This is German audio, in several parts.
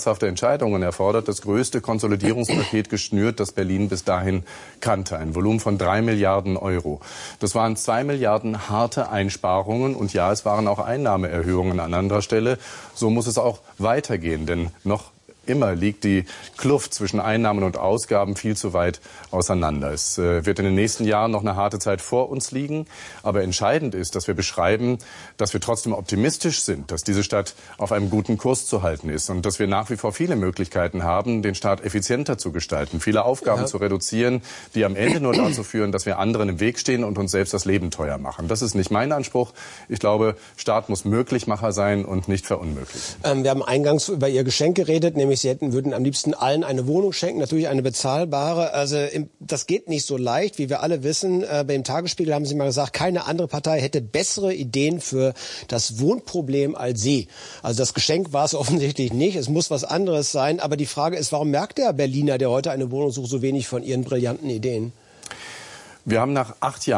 schmerzhafte Entscheidungen erfordert, das größte Konsolidierungspaket geschnürt, das Berlin bis dahin kannte. Ein Volumen von 3 Milliarden Euro. Das waren 2 Milliarden harte Einsparungen und ja, es waren auch Einnahmeerhöhungen an anderer Stelle. So muss es auch weitergehen, denn noch immer liegt die Kluft zwischen Einnahmen und Ausgaben viel zu weit auseinander. Es wird in den nächsten Jahren noch eine harte Zeit vor uns liegen. Aber entscheidend ist, dass wir beschreiben, dass wir trotzdem optimistisch sind, dass diese Stadt auf einem guten Kurs zu halten ist und dass wir nach wie vor viele Möglichkeiten haben, den Staat effizienter zu gestalten, viele Aufgaben zu reduzieren, die am Ende nur dazu führen, dass wir anderen im Weg stehen und uns selbst das Leben teuer machen. Das ist nicht mein Anspruch. Ich glaube, Staat muss Möglichmacher sein und nicht verunmöglichen. Wir haben eingangs über Ihr Geschenk geredet, nämlich Sie würden am liebsten allen eine Wohnung schenken, natürlich eine bezahlbare. Also das geht nicht so leicht, wie wir alle wissen. Beim Tagesspiegel haben Sie mal gesagt, keine andere Partei hätte bessere Ideen für das Wohnproblem als Sie. Also das Geschenk war es offensichtlich nicht. Es muss was anderes sein. Aber die Frage ist, warum merkt der Berliner, der heute eine Wohnung sucht, so wenig von Ihren brillanten Ideen? Wir haben nach 8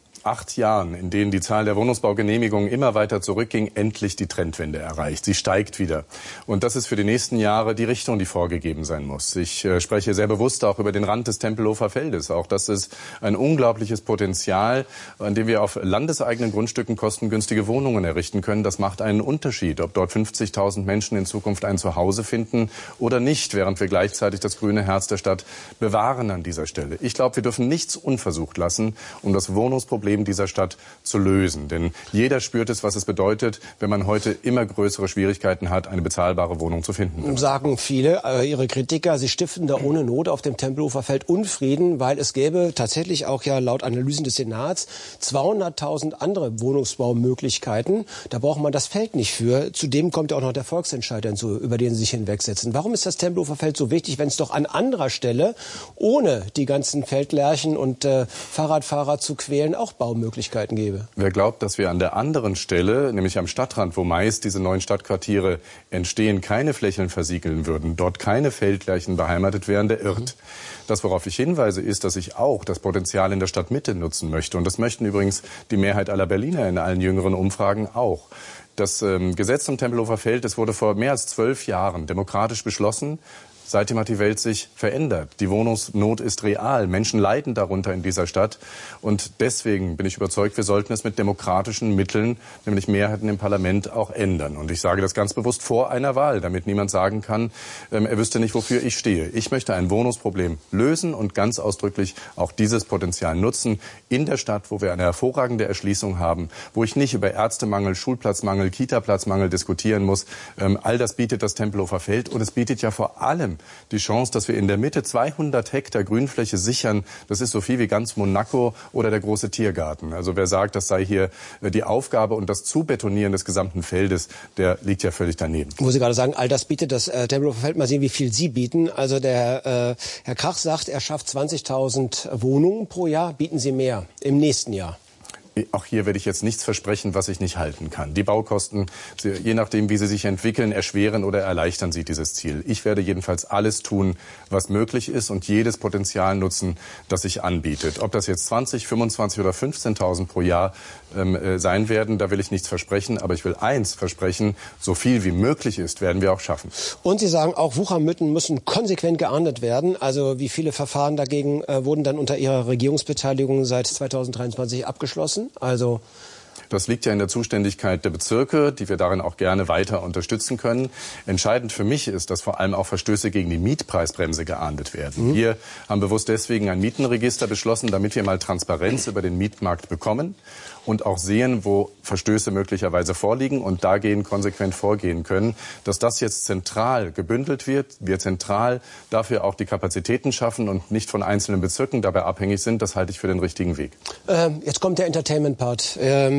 Jahren, in denen die Zahl der Wohnungsbaugenehmigungen immer weiter zurückging, endlich die Trendwende erreicht. Sie steigt wieder. Und das ist für die nächsten Jahre die Richtung, die vorgegeben sein muss. Ich spreche sehr bewusst auch über den Rand des Tempelhofer Feldes. Auch das ist ein unglaubliches Potenzial, an dem wir auf landeseigenen Grundstücken kostengünstige Wohnungen errichten können. Das macht einen Unterschied, ob dort 50.000 Menschen in Zukunft ein Zuhause finden oder nicht, während wir gleichzeitig das grüne Herz der Stadt bewahren an dieser Stelle. Ich glaube, wir dürfen nichts unversucht lassen, um das Wohnungsproblem dieser Stadt zu lösen. Denn jeder spürt es, was es bedeutet, wenn man heute immer größere Schwierigkeiten hat, eine bezahlbare Wohnung zu finden. Sagen viele, Ihre Kritiker, sie stiften da ohne Not auf dem Tempelhofer Feld Unfrieden, weil es gäbe tatsächlich auch ja laut Analysen des Senats 200.000 andere Wohnungsbaumöglichkeiten. Da braucht man das Feld nicht für. Zudem kommt ja auch noch der Volksentscheid hinzu, über den Sie sich hinwegsetzen. Warum ist das Tempelhofer Feld so wichtig, wenn es doch an anderer Stelle, ohne die ganzen Feldlerchen und Fahrradfahrer zu quälen, auch Baumöglichkeiten gäbe? Wer glaubt, dass wir an der anderen Stelle, nämlich am Stadtrand, wo meist diese neuen Stadtquartiere entstehen, keine Flächen versiegeln würden, dort keine Feldlerchen beheimatet wären, der irrt. Das, worauf ich hinweise, ist, dass ich auch das Potenzial in der Stadtmitte nutzen möchte. Und das möchten übrigens die Mehrheit aller Berliner in allen jüngeren Umfragen auch. Das Gesetz zum Tempelhofer Feld, das wurde vor mehr als 12 Jahren demokratisch beschlossen. Seitdem hat die Welt sich verändert. Die Wohnungsnot ist real. Menschen leiden darunter in dieser Stadt. Und deswegen bin ich überzeugt, wir sollten es mit demokratischen Mitteln, nämlich Mehrheiten im Parlament, auch ändern. Und ich sage das ganz bewusst vor einer Wahl, damit niemand sagen kann, er wüsste nicht, wofür ich stehe. Ich möchte ein Wohnungsproblem lösen und ganz ausdrücklich auch dieses Potenzial nutzen in der Stadt, wo wir eine hervorragende Erschließung haben, wo ich nicht über Ärztemangel, Schulplatzmangel, Kitaplatzmangel diskutieren muss. All das bietet das Tempelhofer Feld. Und es bietet ja vor allem die Chance, dass wir in der Mitte 200 Hektar Grünfläche sichern. Das ist so viel wie ganz Monaco oder der große Tiergarten. Also wer sagt, das sei hier die Aufgabe und das Zubetonieren des gesamten Feldes, der liegt ja völlig daneben. Wo Sie gerade sagen, all das bietet das Tempelhofer Feld. Mal sehen, wie viel Sie bieten. Also der Herr Krach sagt, er schafft 20.000 Wohnungen pro Jahr. Bieten Sie mehr im nächsten Jahr? Auch hier werde ich jetzt nichts versprechen, was ich nicht halten kann. Die Baukosten, je nachdem, wie sie sich entwickeln, erschweren oder erleichtern sie dieses Ziel. Ich werde jedenfalls alles tun, was möglich ist und jedes Potenzial nutzen, das sich anbietet. Ob das jetzt 20, 25 oder 15.000 pro Jahr sein werden, da will ich nichts versprechen. Aber ich will eins versprechen, so viel wie möglich ist, werden wir auch schaffen. Und Sie sagen, auch Wuchermücken müssen konsequent geahndet werden. Also wie viele Verfahren dagegen wurden dann unter Ihrer Regierungsbeteiligung seit 2023 abgeschlossen? Also das liegt ja in der Zuständigkeit der Bezirke, die wir darin auch gerne weiter unterstützen können. Entscheidend für mich ist, dass vor allem auch Verstöße gegen die Mietpreisbremse geahndet werden. Wir haben bewusst deswegen ein Mietenregister beschlossen, damit wir mal Transparenz über den Mietmarkt bekommen und auch sehen, wo Verstöße möglicherweise vorliegen und dagehend konsequent vorgehen können. Dass das jetzt zentral gebündelt wird, wir zentral dafür auch die Kapazitäten schaffen und nicht von einzelnen Bezirken dabei abhängig sind, das halte ich für den richtigen Weg. Jetzt kommt der Entertainment-Part.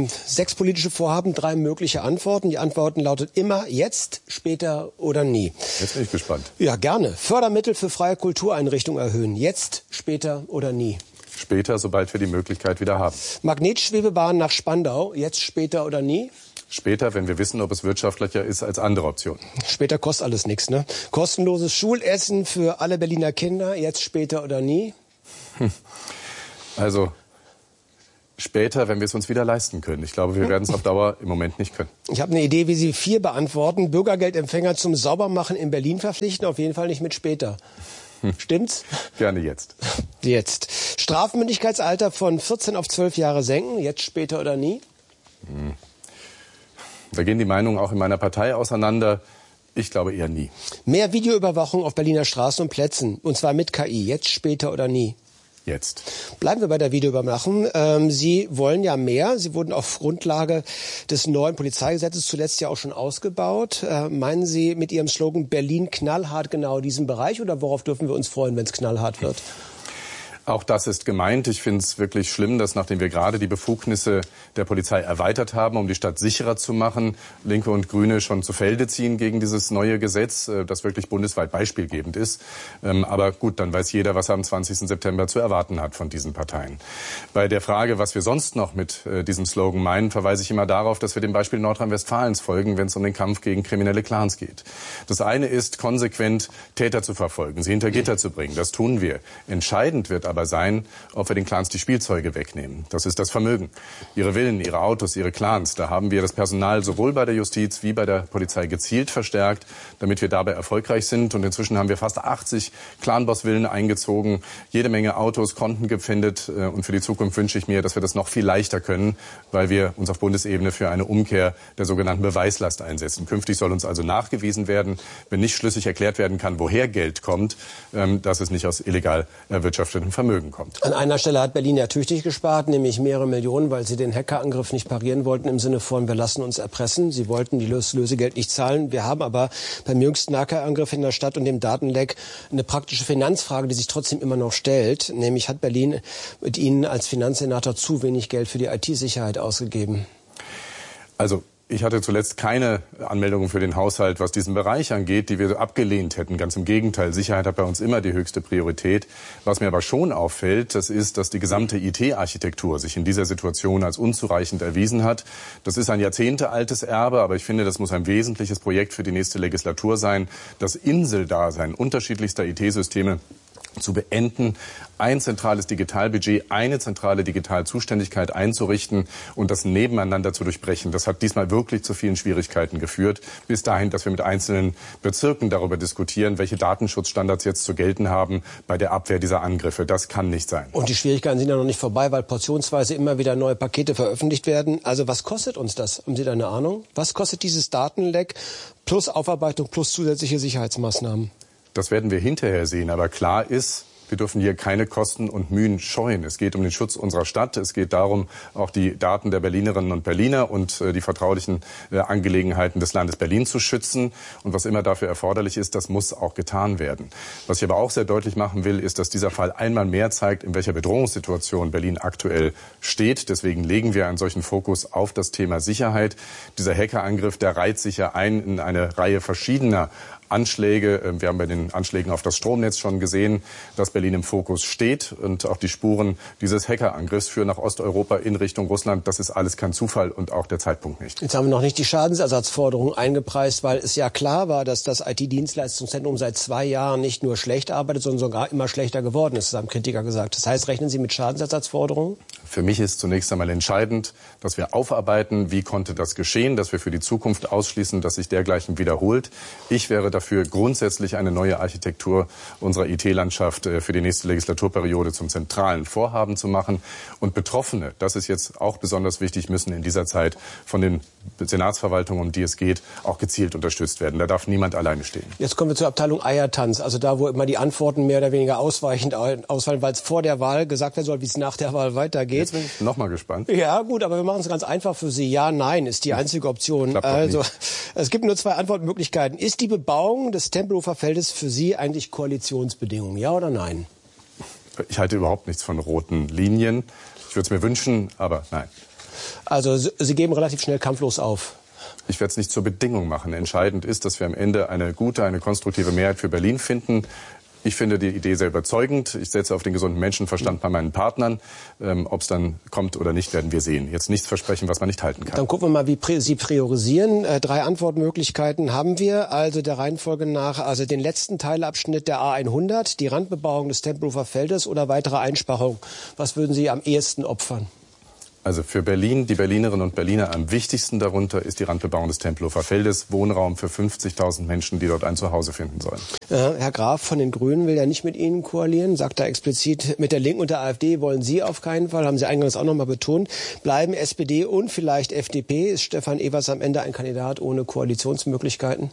6 politische Vorhaben, 3 mögliche Antworten. Die Antworten lautet immer jetzt, später oder nie. Jetzt bin ich gespannt. Ja, gerne. Fördermittel für freie Kultureinrichtungen erhöhen. Jetzt, später oder nie. Später, sobald wir die Möglichkeit wieder haben. Magnetschwebebahn nach Spandau. Jetzt, später oder nie? Später, wenn wir wissen, ob es wirtschaftlicher ist als andere Optionen. Später kostet alles nichts, ne? Kostenloses Schulessen für alle Berliner Kinder. Jetzt, später oder nie? Also Später, wenn wir es uns wieder leisten können. Ich glaube, wir werden es auf Dauer im Moment nicht können. Ich habe eine Idee, wie Sie 4 beantworten. Bürgergeldempfänger zum Saubermachen in Berlin verpflichten, auf jeden Fall nicht mit später. Stimmt's? Gerne jetzt. Jetzt. Strafmündigkeitsalter von 14 auf 12 Jahre senken, jetzt, später oder nie? Da gehen die Meinungen auch in meiner Partei auseinander. Ich glaube eher nie. Mehr Videoüberwachung auf Berliner Straßen und Plätzen, und zwar mit KI, jetzt, später oder nie? Jetzt. Bleiben wir bei der Videoüberwachung. Sie wollen ja mehr. Sie wurden auf Grundlage des neuen Polizeigesetzes zuletzt ja auch schon ausgebaut. Meinen Sie mit Ihrem Slogan Berlin knallhart genau diesen Bereich, oder worauf dürfen wir uns freuen, wenn es knallhart wird? Auch das ist gemeint. Ich finde es wirklich schlimm, dass nachdem wir gerade die Befugnisse der Polizei erweitert haben, um die Stadt sicherer zu machen, Linke und Grüne schon zu Felde ziehen gegen dieses neue Gesetz, das wirklich bundesweit beispielgebend ist. Aber gut, dann weiß jeder, was er am 20. September zu erwarten hat von diesen Parteien. Bei der Frage, was wir sonst noch mit diesem Slogan meinen, verweise ich immer darauf, dass wir dem Beispiel Nordrhein-Westfalens folgen, wenn es um den Kampf gegen kriminelle Clans geht. Das eine ist, konsequent Täter zu verfolgen, sie hinter Gitter zu bringen. Das tun wir. Entscheidend wird aber sein, ob wir den Clans die Spielzeuge wegnehmen. Das ist das Vermögen. Ihre Villen, ihre Autos, ihre Clans. Da haben wir das Personal sowohl bei der Justiz wie bei der Polizei gezielt verstärkt, damit wir dabei erfolgreich sind. Und inzwischen haben wir fast 80 Clanboss-Villen eingezogen, jede Menge Autos, Konten gepfändet. Und für die Zukunft wünsche ich mir, dass wir das noch viel leichter können, weil wir uns auf Bundesebene für eine Umkehr der sogenannten Beweislast einsetzen. Künftig soll uns also nachgewiesen werden, wenn nicht schlüssig erklärt werden kann, woher Geld kommt, dass es nicht aus illegal erwirtschaftetem Vermögen kommt. An einer Stelle hat Berlin ja tüchtig gespart, nämlich mehrere Millionen, weil sie den Hackerangriff nicht parieren wollten, im Sinne von, wir lassen uns erpressen. Sie wollten die Lösegeld nicht zahlen. Wir haben aber beim jüngsten Hackerangriff in der Stadt und dem Datenleck eine praktische Finanzfrage, die sich trotzdem immer noch stellt. Nämlich, hat Berlin mit Ihnen als Finanzsenator zu wenig Geld für die IT-Sicherheit ausgegeben? Also, ich hatte zuletzt keine Anmeldungen für den Haushalt, was diesen Bereich angeht, die wir abgelehnt hätten. Ganz im Gegenteil, Sicherheit hat bei uns immer die höchste Priorität. Was mir aber schon auffällt, das ist, dass die gesamte IT-Architektur sich in dieser Situation als unzureichend erwiesen hat. Das ist ein jahrzehntealtes Erbe, aber ich finde, das muss ein wesentliches Projekt für die nächste Legislatur sein. Das Inseldasein unterschiedlichster IT-Systeme zu beenden, ein zentrales Digitalbudget, eine zentrale Digitalzuständigkeit einzurichten und das Nebeneinander zu durchbrechen. Das hat diesmal wirklich zu vielen Schwierigkeiten geführt, bis dahin, dass wir mit einzelnen Bezirken darüber diskutieren, welche Datenschutzstandards jetzt zu gelten haben bei der Abwehr dieser Angriffe. Das kann nicht sein. Und die Schwierigkeiten sind ja noch nicht vorbei, weil portionsweise immer wieder neue Pakete veröffentlicht werden. Also was kostet uns das? Haben Sie da eine Ahnung? Was kostet dieses Datenleck plus Aufarbeitung plus zusätzliche Sicherheitsmaßnahmen? Das werden wir hinterher sehen. Aber klar ist, wir dürfen hier keine Kosten und Mühen scheuen. Es geht um den Schutz unserer Stadt. Es geht darum, auch die Daten der Berlinerinnen und Berliner und die vertraulichen Angelegenheiten des Landes Berlin zu schützen. Und was immer dafür erforderlich ist, das muss auch getan werden. Was ich aber auch sehr deutlich machen will, ist, dass dieser Fall einmal mehr zeigt, in welcher Bedrohungssituation Berlin aktuell steht. Deswegen legen wir einen solchen Fokus auf das Thema Sicherheit. Dieser Hackerangriff, der reiht sich ja ein in eine Reihe verschiedener Anschläge. Wir haben bei den Anschlägen auf das Stromnetz schon gesehen, dass Berlin im Fokus steht. Und auch die Spuren dieses Hackerangriffs führen nach Osteuropa in Richtung Russland. Das ist alles kein Zufall und auch der Zeitpunkt nicht. Jetzt haben wir noch nicht die Schadensersatzforderung eingepreist, weil es ja klar war, dass das IT-Dienstleistungszentrum seit 2 Jahren nicht nur schlecht arbeitet, sondern sogar immer schlechter geworden ist, das haben Kritiker gesagt. Das heißt, rechnen Sie mit Schadensersatzforderungen? Für mich ist zunächst einmal entscheidend, dass wir aufarbeiten, wie konnte das geschehen, dass wir für die Zukunft ausschließen, dass sich dergleichen wiederholt. Ich wäre dafür, grundsätzlich eine neue Architektur unserer IT-Landschaft für die nächste Legislaturperiode zum zentralen Vorhaben zu machen. Und Betroffene, das ist jetzt auch besonders wichtig, müssen in dieser Zeit von den Senatsverwaltungen, um die es geht, auch gezielt unterstützt werden. Da darf niemand alleine stehen. Jetzt kommen wir zur Abteilung Eiertanz, also da, wo immer die Antworten mehr oder weniger ausweichend ausfallen, weil es vor der Wahl gesagt werden soll, wie es nach der Wahl weitergeht. Jetzt bin ich noch mal gespannt. Ja, gut, aber wir machen es ganz einfach für Sie. Ja, nein ist die einzige Option. Also, es gibt nur 2 Antwortmöglichkeiten. Ist die Bebauung des Tempelhofer Feldes für Sie eigentlich Koalitionsbedingung? Ja oder nein? Ich halte überhaupt nichts von roten Linien. Ich würde es mir wünschen, aber nein. Also Sie geben relativ schnell kampflos auf. Ich werde es nicht zur Bedingung machen. Entscheidend ist, dass wir am Ende eine gute, eine konstruktive Mehrheit für Berlin finden. Ich finde die Idee sehr überzeugend. Ich setze auf den gesunden Menschenverstand bei meinen Partnern. Ob es dann kommt oder nicht, werden wir sehen. Jetzt nichts versprechen, was man nicht halten kann. Dann gucken wir mal, wie Sie priorisieren. 3 Antwortmöglichkeiten haben wir. Also der Reihenfolge nach, also den letzten Teilabschnitt der A100, die Randbebauung des Tempelhofer Feldes oder weitere Einsparungen. Was würden Sie am ehesten opfern? Also für Berlin, die Berlinerinnen und Berliner am wichtigsten darunter ist die Randbebauung des Tempelhofer Feldes, Wohnraum für 50.000 Menschen, die dort ein Zuhause finden sollen. Herr Graf von den Grünen will ja nicht mit Ihnen koalieren, sagt da explizit, mit der Linken und der AfD wollen Sie auf keinen Fall, haben Sie eingangs auch noch mal betont. Bleiben SPD und vielleicht FDP? Ist Stefan Evers am Ende ein Kandidat ohne Koalitionsmöglichkeiten?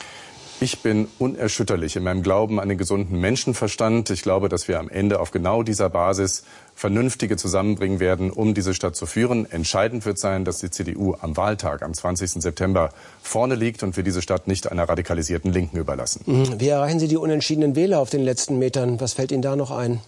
Ich bin unerschütterlich in meinem Glauben an den gesunden Menschenverstand. Ich glaube, dass wir am Ende auf genau dieser Basis Vernünftige zusammenbringen werden, um diese Stadt zu führen. Entscheidend wird sein, dass die CDU am Wahltag, am 20. September, vorne liegt und wir diese Stadt nicht einer radikalisierten Linken überlassen. Wie erreichen Sie die unentschiedenen Wähler auf den letzten Metern? Was fällt Ihnen da noch ein?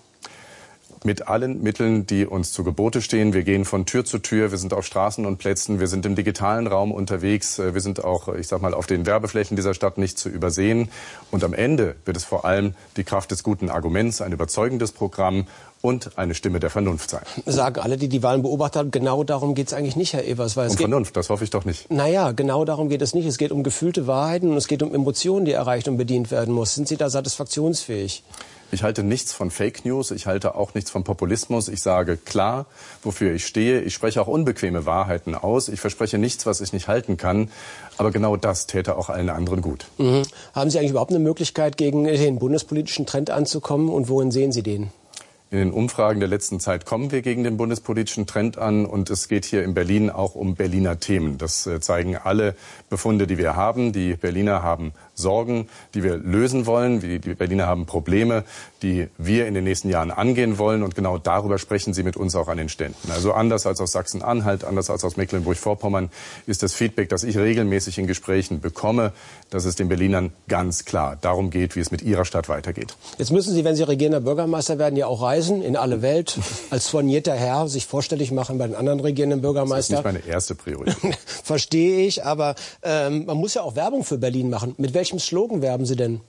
Mit allen Mitteln, die uns zu Gebote stehen. Wir gehen von Tür zu Tür, wir sind auf Straßen und Plätzen, wir sind im digitalen Raum unterwegs, wir sind auch, auf den Werbeflächen dieser Stadt nicht zu übersehen. Und am Ende wird es vor allem die Kraft des guten Arguments, ein überzeugendes Programm und eine Stimme der Vernunft sein. Sagen alle, die Wahlen beobachtet haben, genau darum geht es eigentlich nicht, Herr Evers. Weil Vernunft, das hoffe ich doch nicht. Naja, genau darum geht es nicht. Es geht um gefühlte Wahrheiten und es geht um Emotionen, die erreicht und bedient werden muss. Sind Sie da satisfaktionsfähig? Ich halte nichts von Fake News, ich halte auch nichts von Populismus. Ich sage klar, wofür ich stehe. Ich spreche auch unbequeme Wahrheiten aus. Ich verspreche nichts, was ich nicht halten kann. Aber genau das täte auch allen anderen gut. Haben Sie eigentlich überhaupt eine Möglichkeit, gegen den bundespolitischen Trend anzukommen? Und worin sehen Sie den? In den Umfragen der letzten Zeit kommen wir gegen den bundespolitischen Trend an und es geht hier in Berlin auch um Berliner Themen. Das zeigen alle Befunde, die wir haben. Die Berliner haben Sorgen, die wir lösen wollen. Die Berliner haben Probleme, die wir in den nächsten Jahren angehen wollen. Und genau darüber sprechen sie mit uns auch an den Ständen. Also anders als aus Sachsen-Anhalt, anders als aus Mecklenburg-Vorpommern ist das Feedback, das ich regelmäßig in Gesprächen bekomme, dass es den Berlinern ganz klar darum geht, wie es mit ihrer Stadt weitergeht. Jetzt müssen Sie, wenn Sie regierender Bürgermeister werden, ja auch reisen in alle Welt, als soignierter Herr sich vorstellig machen bei den anderen regierenden Bürgermeistern. Das ist nicht meine erste Priorität. Verstehe ich, aber man muss ja auch Werbung für Berlin machen. Mit welchem Slogan werben Sie denn?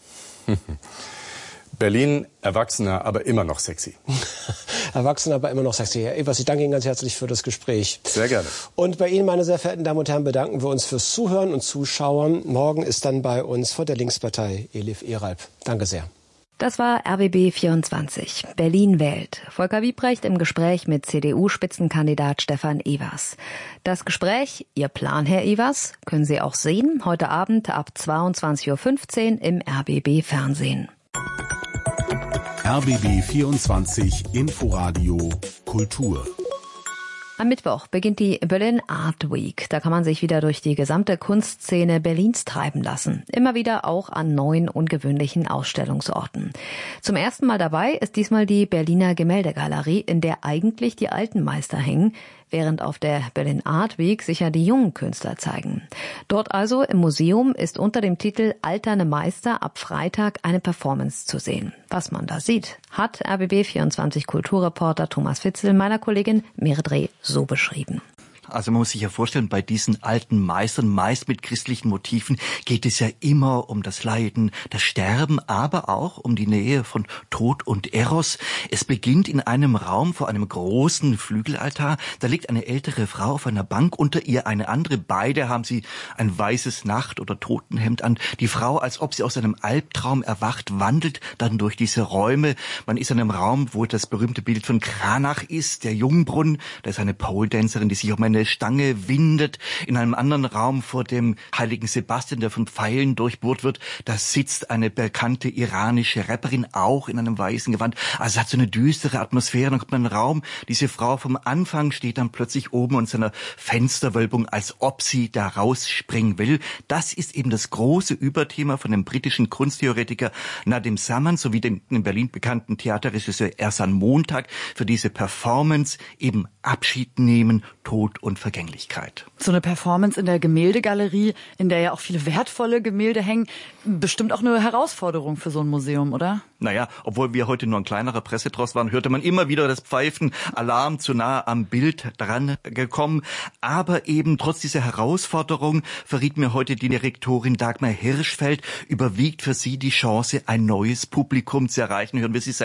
Berlin, erwachsener, aber immer noch sexy. Erwachsener, aber immer noch sexy. Herr Evers, ich danke Ihnen ganz herzlich für das Gespräch. Sehr gerne. Und bei Ihnen, meine sehr verehrten Damen und Herren, bedanken wir uns fürs Zuhören und Zuschauen. Morgen ist dann bei uns vor der Linkspartei Elif Eralp. Danke sehr. Das war RBB 24. Berlin wählt. Volker Wiebrecht im Gespräch mit CDU-Spitzenkandidat Stefan Evers. Das Gespräch, Ihr Plan, Herr Evers, können Sie auch sehen, heute Abend ab 22.15 Uhr im RBB Fernsehen. RBB 24 Inforadio Kultur. Am Mittwoch beginnt die Berlin Art Week. Da kann man sich wieder durch die gesamte Kunstszene Berlins treiben lassen. Immer wieder auch an neuen, ungewöhnlichen Ausstellungsorten. Zum ersten Mal dabei ist diesmal die Berliner Gemäldegalerie, in der eigentlich die alten Meister hängen, während auf der Berlin Art Week sich ja die jungen Künstler zeigen. Dort also im Museum ist unter dem Titel Alterne Meister ab Freitag eine Performance zu sehen. Was man da sieht, hat RBB24 Kulturreporter Thomas Fitzel meiner Kollegin Merit Reh so beschrieben. Also man muss sich ja vorstellen, bei diesen alten Meistern, meist mit christlichen Motiven, geht es ja immer um das Leiden, das Sterben, aber auch um die Nähe von Tod und Eros. Es beginnt in einem Raum vor einem großen Flügelaltar. Da liegt eine ältere Frau auf einer Bank, unter ihr eine andere. Beide haben sie ein weißes Nacht- oder Totenhemd an. Die Frau, als ob sie aus einem Albtraum erwacht, wandelt dann durch diese Räume. Man ist in einem Raum, wo das berühmte Bild von Cranach ist, der Jungbrunnen. Da ist eine Pole-Dancerin, die sich um eine Stange windet. In einem anderen Raum vor dem heiligen Sebastian, der von Pfeilen durchbohrt wird, da sitzt eine bekannte iranische Rapperin, auch in einem weißen Gewand. Also es hat so eine düstere Atmosphäre. Dann kommt man in einen Raum, diese Frau vom Anfang steht dann plötzlich oben in seiner Fensterwölbung, als ob sie da rausspringen will. Das ist eben das große Überthema von dem britischen Kunsttheoretiker Nadim Samman sowie dem in Berlin bekannten Theaterregisseur Ersan Montag für diese Performance, eben Abschied nehmen, Tod und Vergänglichkeit. So eine Performance in der Gemäldegalerie, in der ja auch viele wertvolle Gemälde hängen, bestimmt auch eine Herausforderung für so ein Museum, oder? Naja, obwohl wir heute nur ein kleinerer Pressetross waren, hörte man immer wieder das Pfeifen, Alarm, zu nah am Bild dran gekommen. Aber eben trotz dieser Herausforderung, verriet mir heute die Direktorin Dagmar Hirschfeld, überwiegt für sie die Chance, ein neues Publikum zu erreichen. Hören wir sie selbst.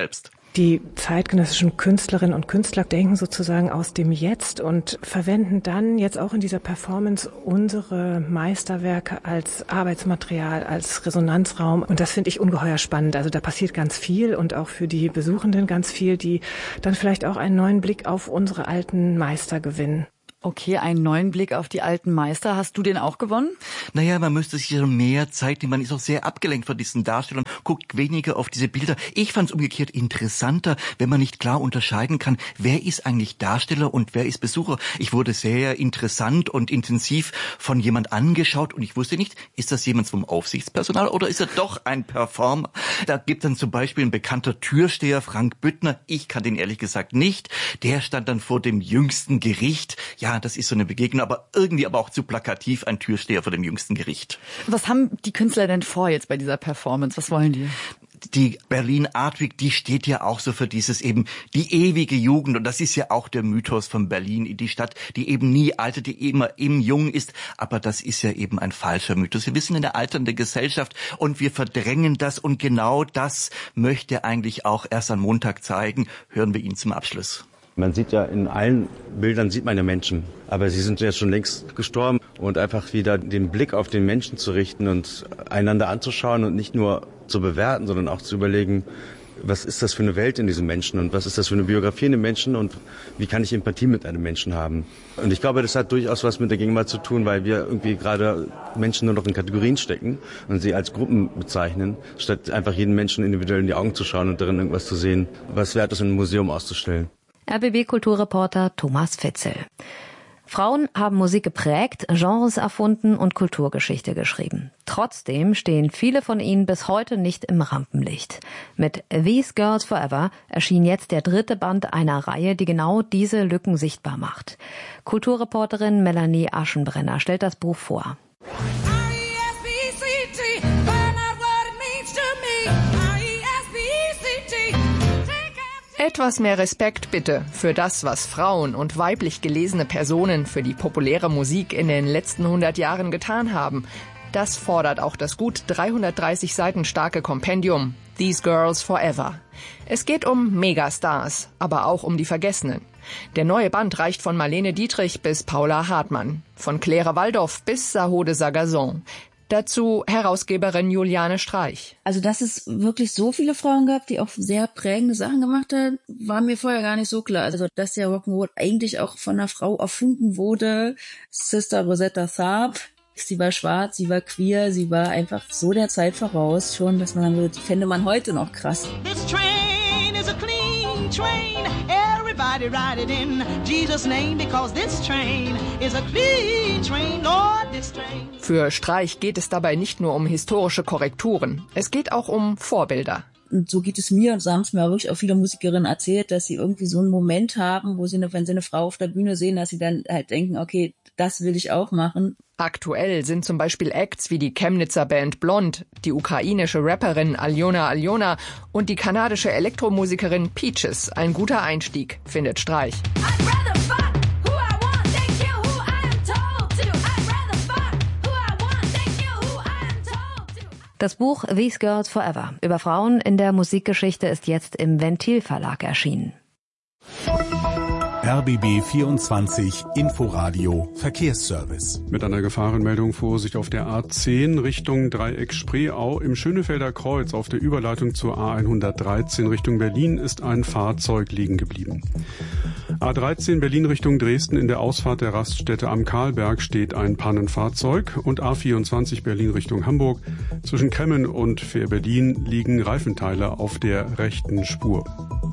Die zeitgenössischen Künstlerinnen und Künstler denken sozusagen aus dem Jetzt und verwenden dann jetzt auch in dieser Performance unsere Meisterwerke als Arbeitsmaterial, als Resonanzraum. Und das finde ich ungeheuer spannend. Also da passiert ganz viel und auch für die Besuchenden ganz viel, die dann vielleicht auch einen neuen Blick auf unsere alten Meister gewinnen. Okay, einen neuen Blick auf die alten Meister. Hast du den auch gewonnen? Naja, man müsste sich ja mehr Zeit nehmen. Man ist auch sehr abgelenkt von diesen Darstellern, guckt weniger auf diese Bilder. Ich fand es umgekehrt interessanter, wenn man nicht klar unterscheiden kann, wer ist eigentlich Darsteller und wer ist Besucher. Ich wurde sehr interessant und intensiv von jemand angeschaut und ich wusste nicht, ist das jemand vom Aufsichtspersonal oder ist er doch ein Performer? Da gibt dann zum Beispiel ein bekannter Türsteher, Frank Büttner. Ich kann den ehrlich gesagt nicht. Der stand dann vor dem jüngsten Gericht. Ja, das ist so eine Begegnung, aber irgendwie aber auch zu plakativ, ein Türsteher vor dem jüngsten Gericht. Was haben die Künstler denn vor jetzt bei dieser Performance? Was wollen die? Die Berlin Art Week, die steht ja auch so für dieses eben die ewige Jugend und das ist ja auch der Mythos von Berlin, die Stadt, die eben nie altert, die immer im Jung ist, aber das ist ja eben ein falscher Mythos. Wir wissen in der alternden Gesellschaft und wir verdrängen das und genau das möchte eigentlich auch erst am Montag zeigen. Hören wir ihn zum Abschluss. Man sieht ja in allen Bildern sieht man ja Menschen, aber sie sind ja schon längst gestorben und einfach wieder den Blick auf den Menschen zu richten und einander anzuschauen und nicht nur zu bewerten, sondern auch zu überlegen, was ist das für eine Welt in diesem Menschen und was ist das für eine Biografie in dem Menschen und wie kann ich Empathie mit einem Menschen haben. Und ich glaube, das hat durchaus was mit der Gegenwart zu tun, weil wir irgendwie gerade Menschen nur noch in Kategorien stecken und sie als Gruppen bezeichnen, statt einfach jeden Menschen individuell in die Augen zu schauen und darin irgendwas zu sehen, was wert ist, in einem Museum auszustellen. RBB-Kulturreporter Thomas Fitzel. Frauen haben Musik geprägt, Genres erfunden und Kulturgeschichte geschrieben. Trotzdem stehen viele von ihnen bis heute nicht im Rampenlicht. Mit These Girls Forever erschien jetzt der 3. Band einer Reihe, die genau diese Lücken sichtbar macht. Kulturreporterin Melanie Aschenbrenner stellt das Buch vor. Etwas mehr Respekt bitte für das, was Frauen und weiblich gelesene Personen für die populäre Musik in den letzten 100 Jahren getan haben. Das fordert auch das gut 330 Seiten starke Kompendium These Girls Forever. Es geht um Megastars, aber auch um die Vergessenen. Der neue Band reicht von Marlene Dietrich bis Paula Hartmann, von Claire Waldoff bis Sahode Sagazon. Dazu Herausgeberin Juliane Streich. Also, dass es wirklich so viele Frauen gab, die auch sehr prägende Sachen gemacht haben, war mir vorher gar nicht so klar. Also, dass der Rock'n'Roll eigentlich auch von einer Frau erfunden wurde. Sister Rosetta Tharpe. Sie war schwarz, sie war queer, sie war einfach so der Zeit voraus schon, dass man sagen würde, die fände man heute noch krass. This train is a clean train. Everybody ride it in Jesus' name, because this train is a clean train, Lord, this train. Für Streich geht es dabei nicht nur um historische Korrekturen, es geht auch um Vorbilder. Und so geht es mir, und so haben es mir auch wirklich auch viele Musikerinnen erzählt, dass sie irgendwie so einen Moment haben, wo sie, wenn sie eine Frau auf der Bühne sehen, dass sie dann halt denken, okay, das will ich auch machen. Aktuell sind zum Beispiel Acts wie die Chemnitzer Band Blond, die ukrainische Rapperin Aljona und die kanadische Elektromusikerin Peaches ein guter Einstieg, findet Streich. Das Buch These Girls Forever über Frauen in der Musikgeschichte ist jetzt im Ventil Verlag erschienen. RBB 24 Inforadio Verkehrsservice. Mit einer Gefahrenmeldung Vorsicht auf der A10 Richtung Dreieck Spreeau. Im Schönefelder Kreuz auf der Überleitung zur A113 Richtung Berlin ist ein Fahrzeug liegen geblieben. A13 Berlin Richtung Dresden in der Ausfahrt der Raststätte am Karlberg steht ein Pannenfahrzeug und A24 Berlin Richtung Hamburg. Zwischen Kremmen und Fähr-Berlin liegen Reifenteile auf der rechten Spur.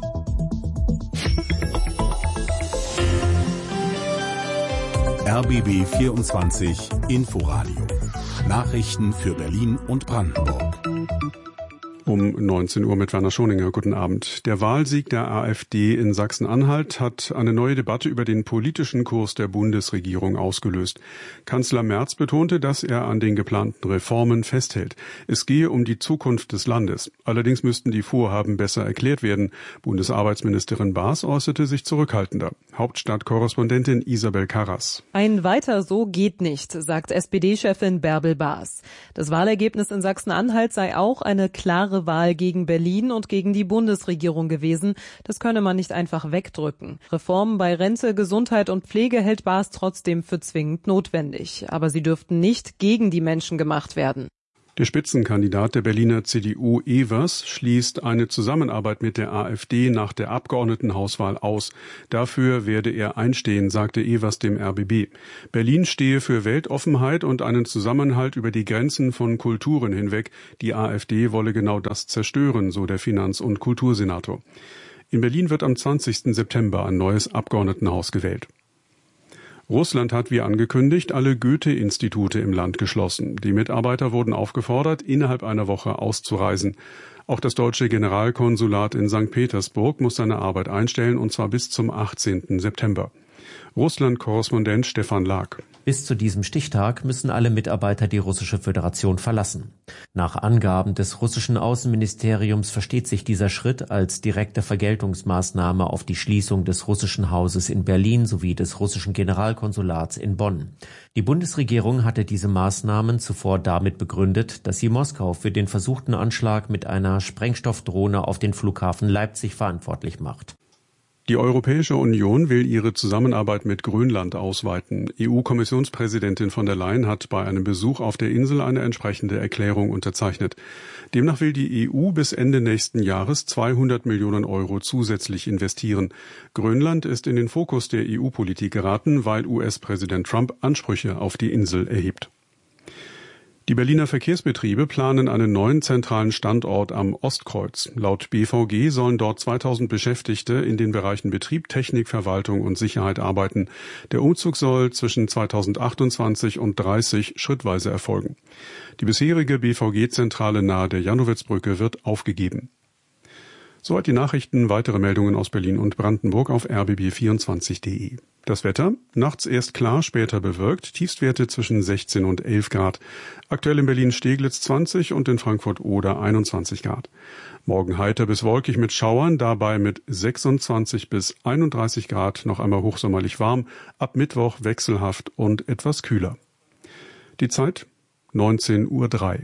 RBB 24 Inforadio. Nachrichten für Berlin und Brandenburg. Um 19 Uhr mit Werner Schoninger. Guten Abend. Der Wahlsieg der AfD in Sachsen-Anhalt hat eine neue Debatte über den politischen Kurs der Bundesregierung ausgelöst. Kanzler Merz betonte, dass er an den geplanten Reformen festhält. Es gehe um die Zukunft des Landes. Allerdings müssten die Vorhaben besser erklärt werden. Bundesarbeitsministerin Baas äußerte sich zurückhaltender. Hauptstadtkorrespondentin Isabel Karras. Ein Weiter so geht nicht, sagt SPD-Chefin Bärbel Baas. Das Wahlergebnis in Sachsen-Anhalt sei auch eine klare klare Wahl gegen Berlin und gegen die Bundesregierung gewesen. Das könne man nicht einfach wegdrücken. Reformen bei Rente, Gesundheit und Pflege hält Baas trotzdem für zwingend notwendig. Aber sie dürften nicht gegen die Menschen gemacht werden. Der Spitzenkandidat der Berliner CDU Evers schließt eine Zusammenarbeit mit der AfD nach der Abgeordnetenhauswahl aus. Dafür werde er einstehen, sagte Evers dem RBB. Berlin stehe für Weltoffenheit und einen Zusammenhalt über die Grenzen von Kulturen hinweg. Die AfD wolle genau das zerstören, so der Finanz- und Kultursenator. In Berlin wird am 20. September ein neues Abgeordnetenhaus gewählt. Russland hat wie angekündigt alle Goethe-Institute im Land geschlossen. Die Mitarbeiter wurden aufgefordert, innerhalb einer Woche auszureisen. Auch das deutsche Generalkonsulat in St. Petersburg muss seine Arbeit einstellen, und zwar bis zum 18. September. Russland-Korrespondent Stefan Lag. Bis zu diesem Stichtag müssen alle Mitarbeiter die Russische Föderation verlassen. Nach Angaben des russischen Außenministeriums versteht sich dieser Schritt als direkte Vergeltungsmaßnahme auf die Schließung des russischen Hauses in Berlin sowie des russischen Generalkonsulats in Bonn. Die Bundesregierung hatte diese Maßnahmen zuvor damit begründet, dass sie Moskau für den versuchten Anschlag mit einer Sprengstoffdrohne auf den Flughafen Leipzig verantwortlich macht. Die Europäische Union will ihre Zusammenarbeit mit Grönland ausweiten. EU-Kommissionspräsidentin von der Leyen hat bei einem Besuch auf der Insel eine entsprechende Erklärung unterzeichnet. Demnach will die EU bis Ende nächsten Jahres 200 Millionen Euro zusätzlich investieren. Grönland ist in den Fokus der EU-Politik geraten, weil US-Präsident Trump Ansprüche auf die Insel erhebt. Die Berliner Verkehrsbetriebe planen einen neuen zentralen Standort am Ostkreuz. Laut BVG sollen dort 2000 Beschäftigte in den Bereichen Betrieb, Technik, Verwaltung und Sicherheit arbeiten. Der Umzug soll zwischen 2028 und 30 schrittweise erfolgen. Die bisherige BVG-Zentrale nahe der Janowitzbrücke wird aufgegeben. Soweit die Nachrichten. Weitere Meldungen aus Berlin und Brandenburg auf rbb24.de. Das Wetter, nachts erst klar, später bewölkt, Tiefstwerte zwischen 16 und 11 Grad. Aktuell in Berlin-Steglitz 20 und in Frankfurt-Oder 21 Grad. Morgen heiter bis wolkig mit Schauern, dabei mit 26 bis 31 Grad noch einmal hochsommerlich warm, ab Mittwoch wechselhaft und etwas kühler. Die Zeit 19:03 Uhr.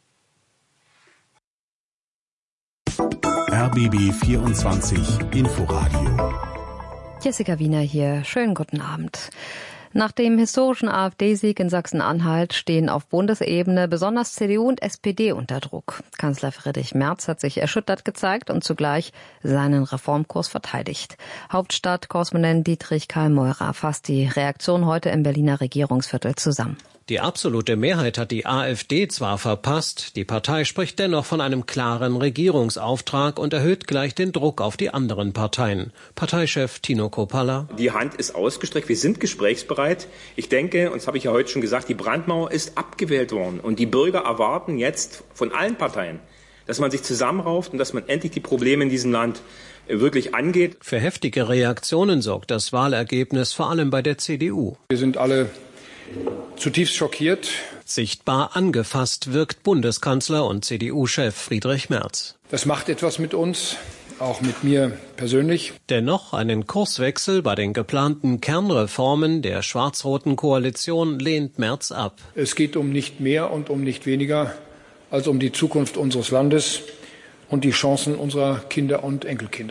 RBB 24 Inforadio. Jessica Wiener hier. Schönen guten Abend. Nach dem historischen AfD-Sieg in Sachsen-Anhalt stehen auf Bundesebene besonders CDU und SPD unter Druck. Kanzler Friedrich Merz hat sich erschüttert gezeigt und zugleich seinen Reformkurs verteidigt. Hauptstadtkorrespondent Dietrich Karl Meurer fasst die Reaktion heute im Berliner Regierungsviertel zusammen. Die absolute Mehrheit hat die AfD zwar verpasst, die Partei spricht dennoch von einem klaren Regierungsauftrag und erhöht gleich den Druck auf die anderen Parteien. Parteichef Tino Kropalla: Die Hand ist ausgestreckt, wir sind gesprächsbereit. Ich denke, und das habe ich ja heute schon gesagt, die Brandmauer ist abgewählt worden und die Bürger erwarten jetzt von allen Parteien, dass man sich zusammenrauft und dass man endlich die Probleme in diesem Land wirklich angeht. Für heftige Reaktionen sorgt das Wahlergebnis vor allem bei der CDU. Wir sind alle zutiefst schockiert. Sichtbar angefasst wirkt Bundeskanzler und CDU-Chef Friedrich Merz. Das macht etwas mit uns, auch mit mir persönlich. Dennoch einen Kurswechsel bei den geplanten Kernreformen der schwarz-roten Koalition lehnt Merz ab. Es geht um nicht mehr und um nicht weniger als um die Zukunft unseres Landes und die Chancen unserer Kinder und Enkelkinder.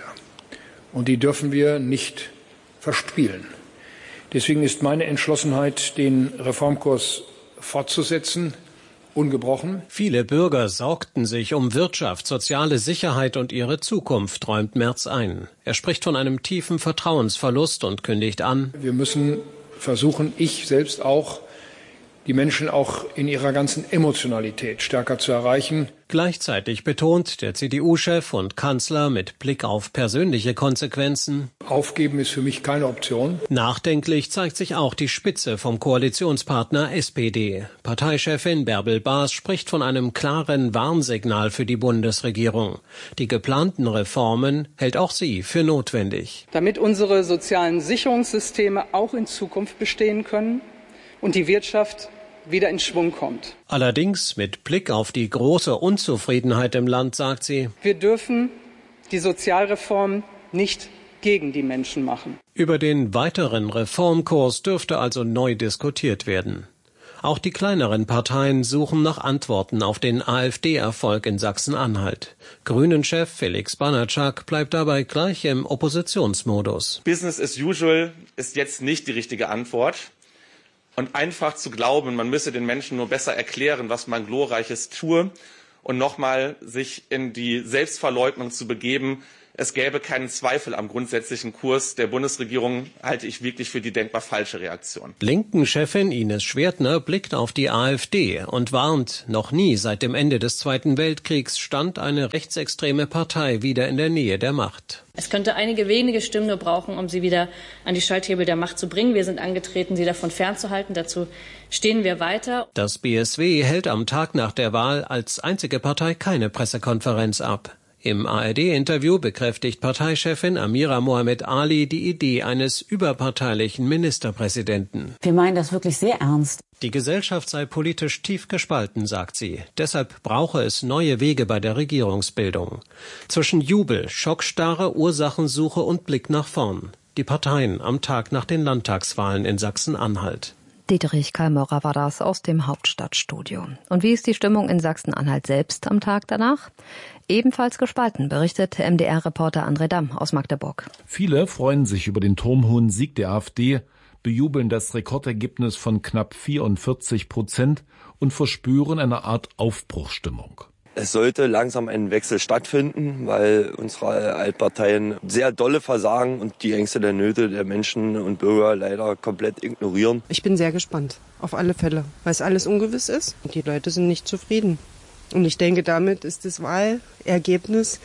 Und die dürfen wir nicht verspielen. Deswegen ist meine Entschlossenheit, den Reformkurs fortzusetzen, ungebrochen. Viele Bürger sorgten sich um Wirtschaft, soziale Sicherheit und ihre Zukunft, räumt Merz ein. Er spricht von einem tiefen Vertrauensverlust und kündigt an: Wir müssen versuchen, ich selbst auch, die Menschen auch in ihrer ganzen Emotionalität stärker zu erreichen. Gleichzeitig betont der CDU-Chef und Kanzler mit Blick auf persönliche Konsequenzen: Aufgeben ist für mich keine Option. Nachdenklich zeigt sich auch die Spitze vom Koalitionspartner SPD. Parteichefin Bärbel Baas spricht von einem klaren Warnsignal für die Bundesregierung. Die geplanten Reformen hält auch sie für notwendig. Damit unsere sozialen Sicherungssysteme auch in Zukunft bestehen können und die Wirtschaft wieder in Schwung kommt. Allerdings mit Blick auf die große Unzufriedenheit im Land sagt sie: Wir dürfen die Sozialreform nicht gegen die Menschen machen. Über den weiteren Reformkurs dürfte also neu diskutiert werden. Auch die kleineren Parteien suchen nach Antworten auf den AfD-Erfolg in Sachsen-Anhalt. Grünen-Chef Felix Banatschak bleibt dabei gleich im Oppositionsmodus. Business as usual ist jetzt nicht die richtige Antwort. Und einfach zu glauben, man müsse den Menschen nur besser erklären, was man Glorreiches tue und nochmal sich in die Selbstverleugnung zu begeben, es gäbe keinen Zweifel am grundsätzlichen Kurs der Bundesregierung, halte ich wirklich für die denkbar falsche Reaktion. Linken-Chefin Ines Schwertner blickt auf die AfD und warnt, noch nie seit dem Ende des Zweiten Weltkriegs stand eine rechtsextreme Partei wieder in der Nähe der Macht. Es könnte einige wenige Stimmen nur brauchen, um sie wieder an die Schalthebel der Macht zu bringen. Wir sind angetreten, sie davon fernzuhalten. Dazu stehen wir weiter. Das BSW hält am Tag nach der Wahl als einzige Partei keine Pressekonferenz ab. Im ARD-Interview bekräftigt Parteichefin Amira Mohamed Ali die Idee eines überparteilichen Ministerpräsidenten. Wir meinen das wirklich sehr ernst. Die Gesellschaft sei politisch tief gespalten, sagt sie. Deshalb brauche es neue Wege bei der Regierungsbildung. Zwischen Jubel, Schockstarre, Ursachensuche und Blick nach vorn. Die Parteien am Tag nach den Landtagswahlen in Sachsen-Anhalt. Dietrich Kallmörer war das aus dem Hauptstadtstudio. Und wie ist die Stimmung in Sachsen-Anhalt selbst am Tag danach? Ebenfalls gespalten, berichtet MDR-Reporter André Damm aus Magdeburg. Viele freuen sich über den turmhohen Sieg der AfD, bejubeln das Rekordergebnis von knapp 44% und verspüren eine Art Aufbruchsstimmung. Es sollte langsam ein Wechsel stattfinden, weil unsere Altparteien sehr dolle versagen und die Ängste der Nöte der Menschen und Bürger leider komplett ignorieren. Ich bin sehr gespannt, auf alle Fälle, weil es alles ungewiss ist und die Leute sind nicht zufrieden. Und ich denke, damit ist das Wahlergebnis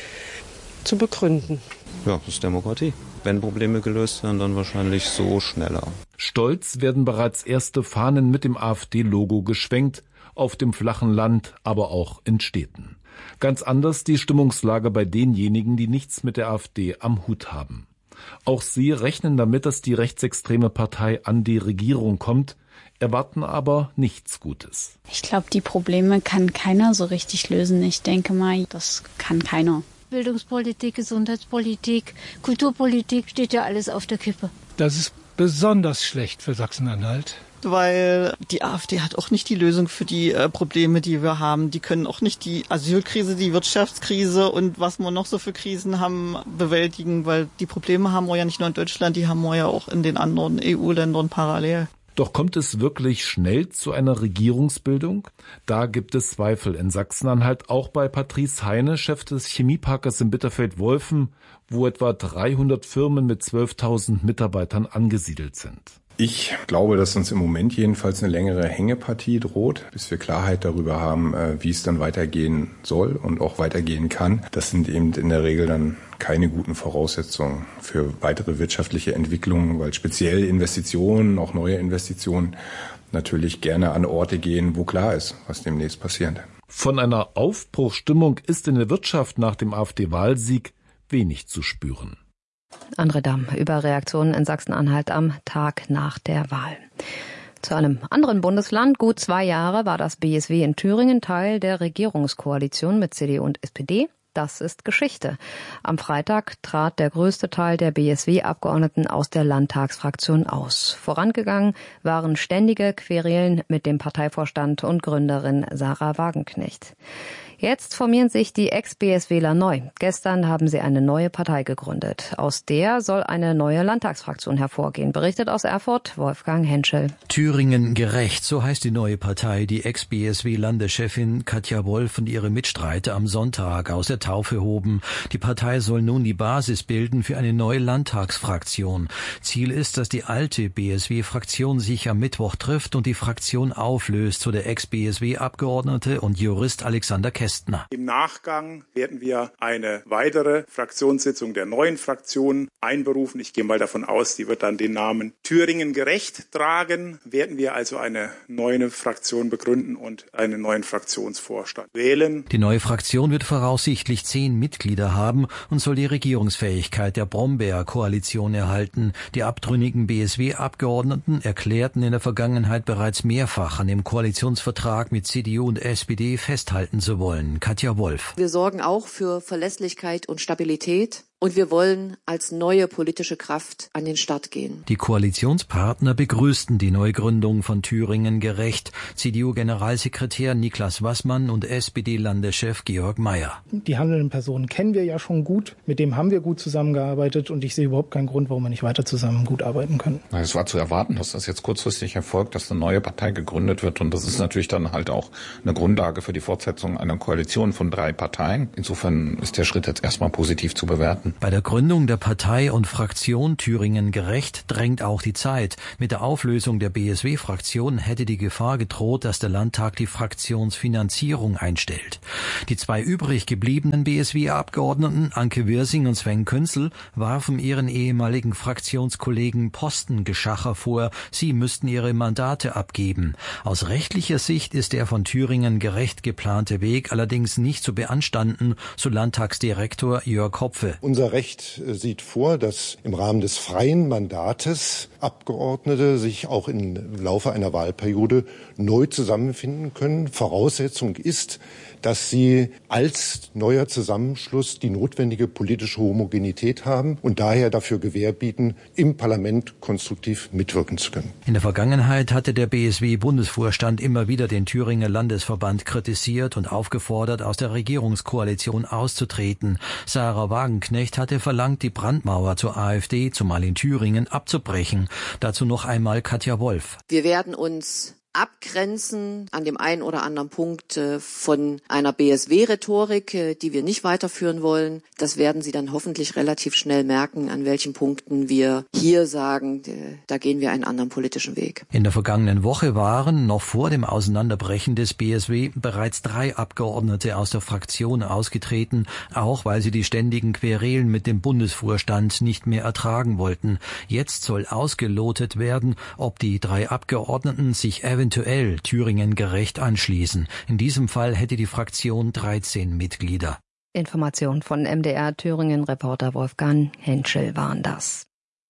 zu begründen. Ja, das ist Demokratie. Wenn Probleme gelöst werden, dann wahrscheinlich so schneller. Stolz werden bereits erste Fahnen mit dem AfD-Logo geschwenkt, auf dem flachen Land, aber auch in Städten. Ganz anders die Stimmungslage bei denjenigen, die nichts mit der AfD am Hut haben. Auch sie rechnen damit, dass die rechtsextreme Partei an die Regierung kommt, erwarten aber nichts Gutes. Ich glaube, die Probleme kann keiner so richtig lösen. Ich denke mal, das kann keiner. Bildungspolitik, Gesundheitspolitik, Kulturpolitik, steht ja alles auf der Kippe. Das ist besonders schlecht für Sachsen-Anhalt. Weil die AfD hat auch nicht die Lösung für die Probleme, die wir haben. Die können auch nicht die Asylkrise, die Wirtschaftskrise und was wir noch so für Krisen haben, bewältigen, weil die Probleme haben wir ja nicht nur in Deutschland, die haben wir ja auch in den anderen EU-Ländern parallel. Doch kommt es wirklich schnell zu einer Regierungsbildung? Da gibt es Zweifel in Sachsen-Anhalt, auch bei Patrice Heine, Chef des Chemieparkes in Bitterfeld-Wolfen, wo etwa 300 Firmen mit 12.000 Mitarbeitern angesiedelt sind. Ich glaube, dass uns im Moment jedenfalls eine längere Hängepartie droht, bis wir Klarheit darüber haben, wie es dann weitergehen soll und auch weitergehen kann. Das sind eben in der Regel dann keine guten Voraussetzungen für weitere wirtschaftliche Entwicklungen, weil speziell Investitionen, auch neue Investitionen, natürlich gerne an Orte gehen, wo klar ist, was demnächst passiert. Von einer Aufbruchsstimmung ist in der Wirtschaft nach dem AfD-Wahlsieg wenig zu spüren. André Damm über Reaktionen in Sachsen-Anhalt am Tag nach der Wahl. Zu einem anderen Bundesland. Gut 2 Jahre war das BSW in Thüringen Teil der Regierungskoalition mit CDU und SPD. Das ist Geschichte. Am Freitag trat der größte Teil der BSW-Abgeordneten aus der Landtagsfraktion aus. Vorangegangen waren ständige Querelen mit dem Parteivorstand und Gründerin Sarah Wagenknecht. Jetzt formieren sich die Ex-BSWler neu. Gestern haben sie eine neue Partei gegründet. Aus der soll eine neue Landtagsfraktion hervorgehen, berichtet aus Erfurt Wolfgang Henschel. Thüringen gerecht, so heißt die neue Partei. Die Ex-BSW-Landeschefin Katja Wolf und ihre Mitstreiter am Sonntag aus der Taufe hoben. Die Partei soll nun die Basis bilden für eine neue Landtagsfraktion. Ziel ist, dass die alte BSW-Fraktion sich am Mittwoch trifft und die Fraktion auflöst, so der Ex-BSW-Abgeordnete und Jurist Alexander Kästner. Im Nachgang werden wir eine weitere Fraktionssitzung der neuen Fraktion einberufen. Ich gehe mal davon aus, die wird dann den Namen Thüringen gerecht tragen. Werden wir also eine neue Fraktion begründen und einen neuen Fraktionsvorstand wählen. Die neue Fraktion wird voraussichtlich 10 Mitglieder haben und soll die Regierungsfähigkeit der Brombeer-Koalition erhalten. Die abtrünnigen BSW-Abgeordneten erklärten in der Vergangenheit bereits mehrfach an dem Koalitionsvertrag mit CDU und SPD festhalten zu wollen. Katja Wolf. Wir sorgen auch für Verlässlichkeit und Stabilität. und wir wollen als neue politische Kraft an den Start gehen. Die Koalitionspartner begrüßten die Neugründung von Thüringen gerecht. CDU-Generalsekretär Niklas Wassmann und SPD-Landeschef Georg Mayer. Die handelnden Personen kennen wir ja schon gut, mit dem haben wir gut zusammengearbeitet und ich sehe überhaupt keinen Grund, warum wir nicht weiter zusammen gut arbeiten können. Es war zu erwarten, dass das jetzt kurzfristig erfolgt, dass eine neue Partei gegründet wird und das ist natürlich dann halt auch eine Grundlage für die Fortsetzung einer Koalition von 3 Parteien. Insofern ist der Schritt jetzt erstmal positiv zu bewerten. Bei der Gründung der Partei und Fraktion Thüringen gerecht drängt auch die Zeit. Mit der Auflösung der BSW-Fraktion hätte die Gefahr gedroht, dass der Landtag die Fraktionsfinanzierung einstellt. Die 2 übrig gebliebenen BSW-Abgeordneten, Anke Wirsing und Sven Künzel, warfen ihren ehemaligen Fraktionskollegen Postengeschacher vor, sie müssten ihre Mandate abgeben. Aus rechtlicher Sicht ist der von Thüringen gerecht geplante Weg allerdings nicht zu beanstanden, so Landtagsdirektor Jörg Hopfe. Unser Recht sieht vor, dass im Rahmen des freien Mandates Abgeordnete sich auch im Laufe einer Wahlperiode neu zusammenfinden können. Voraussetzung ist, dass sie als neuer Zusammenschluss die notwendige politische Homogenität haben und daher dafür Gewähr bieten, im Parlament konstruktiv mitwirken zu können. In der Vergangenheit hatte der BSW-Bundesvorstand immer wieder den Thüringer Landesverband kritisiert und aufgefordert, aus der Regierungskoalition auszutreten. Sarah Wagenknecht hatte verlangt, die Brandmauer zur AfD, zumal in Thüringen, abzubrechen. Dazu noch einmal Katja Wolf. Wir werden uns abgrenzen an dem einen oder anderen Punkt von einer BSW-Rhetorik, die wir nicht weiterführen wollen. Das werden Sie dann hoffentlich relativ schnell merken, an welchen Punkten wir hier sagen, da gehen wir einen anderen politischen Weg. In der vergangenen Woche waren, noch vor dem Auseinanderbrechen des BSW, bereits 3 Abgeordnete aus der Fraktion ausgetreten, auch weil sie die ständigen Querelen mit dem Bundesvorstand nicht mehr ertragen wollten. Jetzt soll ausgelotet werden, ob die 3 Abgeordneten sich eventuell Thüringen gerecht anschließen. In diesem Fall hätte die Fraktion 13 Mitglieder. Information von MDR Thüringen-Reporter Wolfgang Henschel waren das.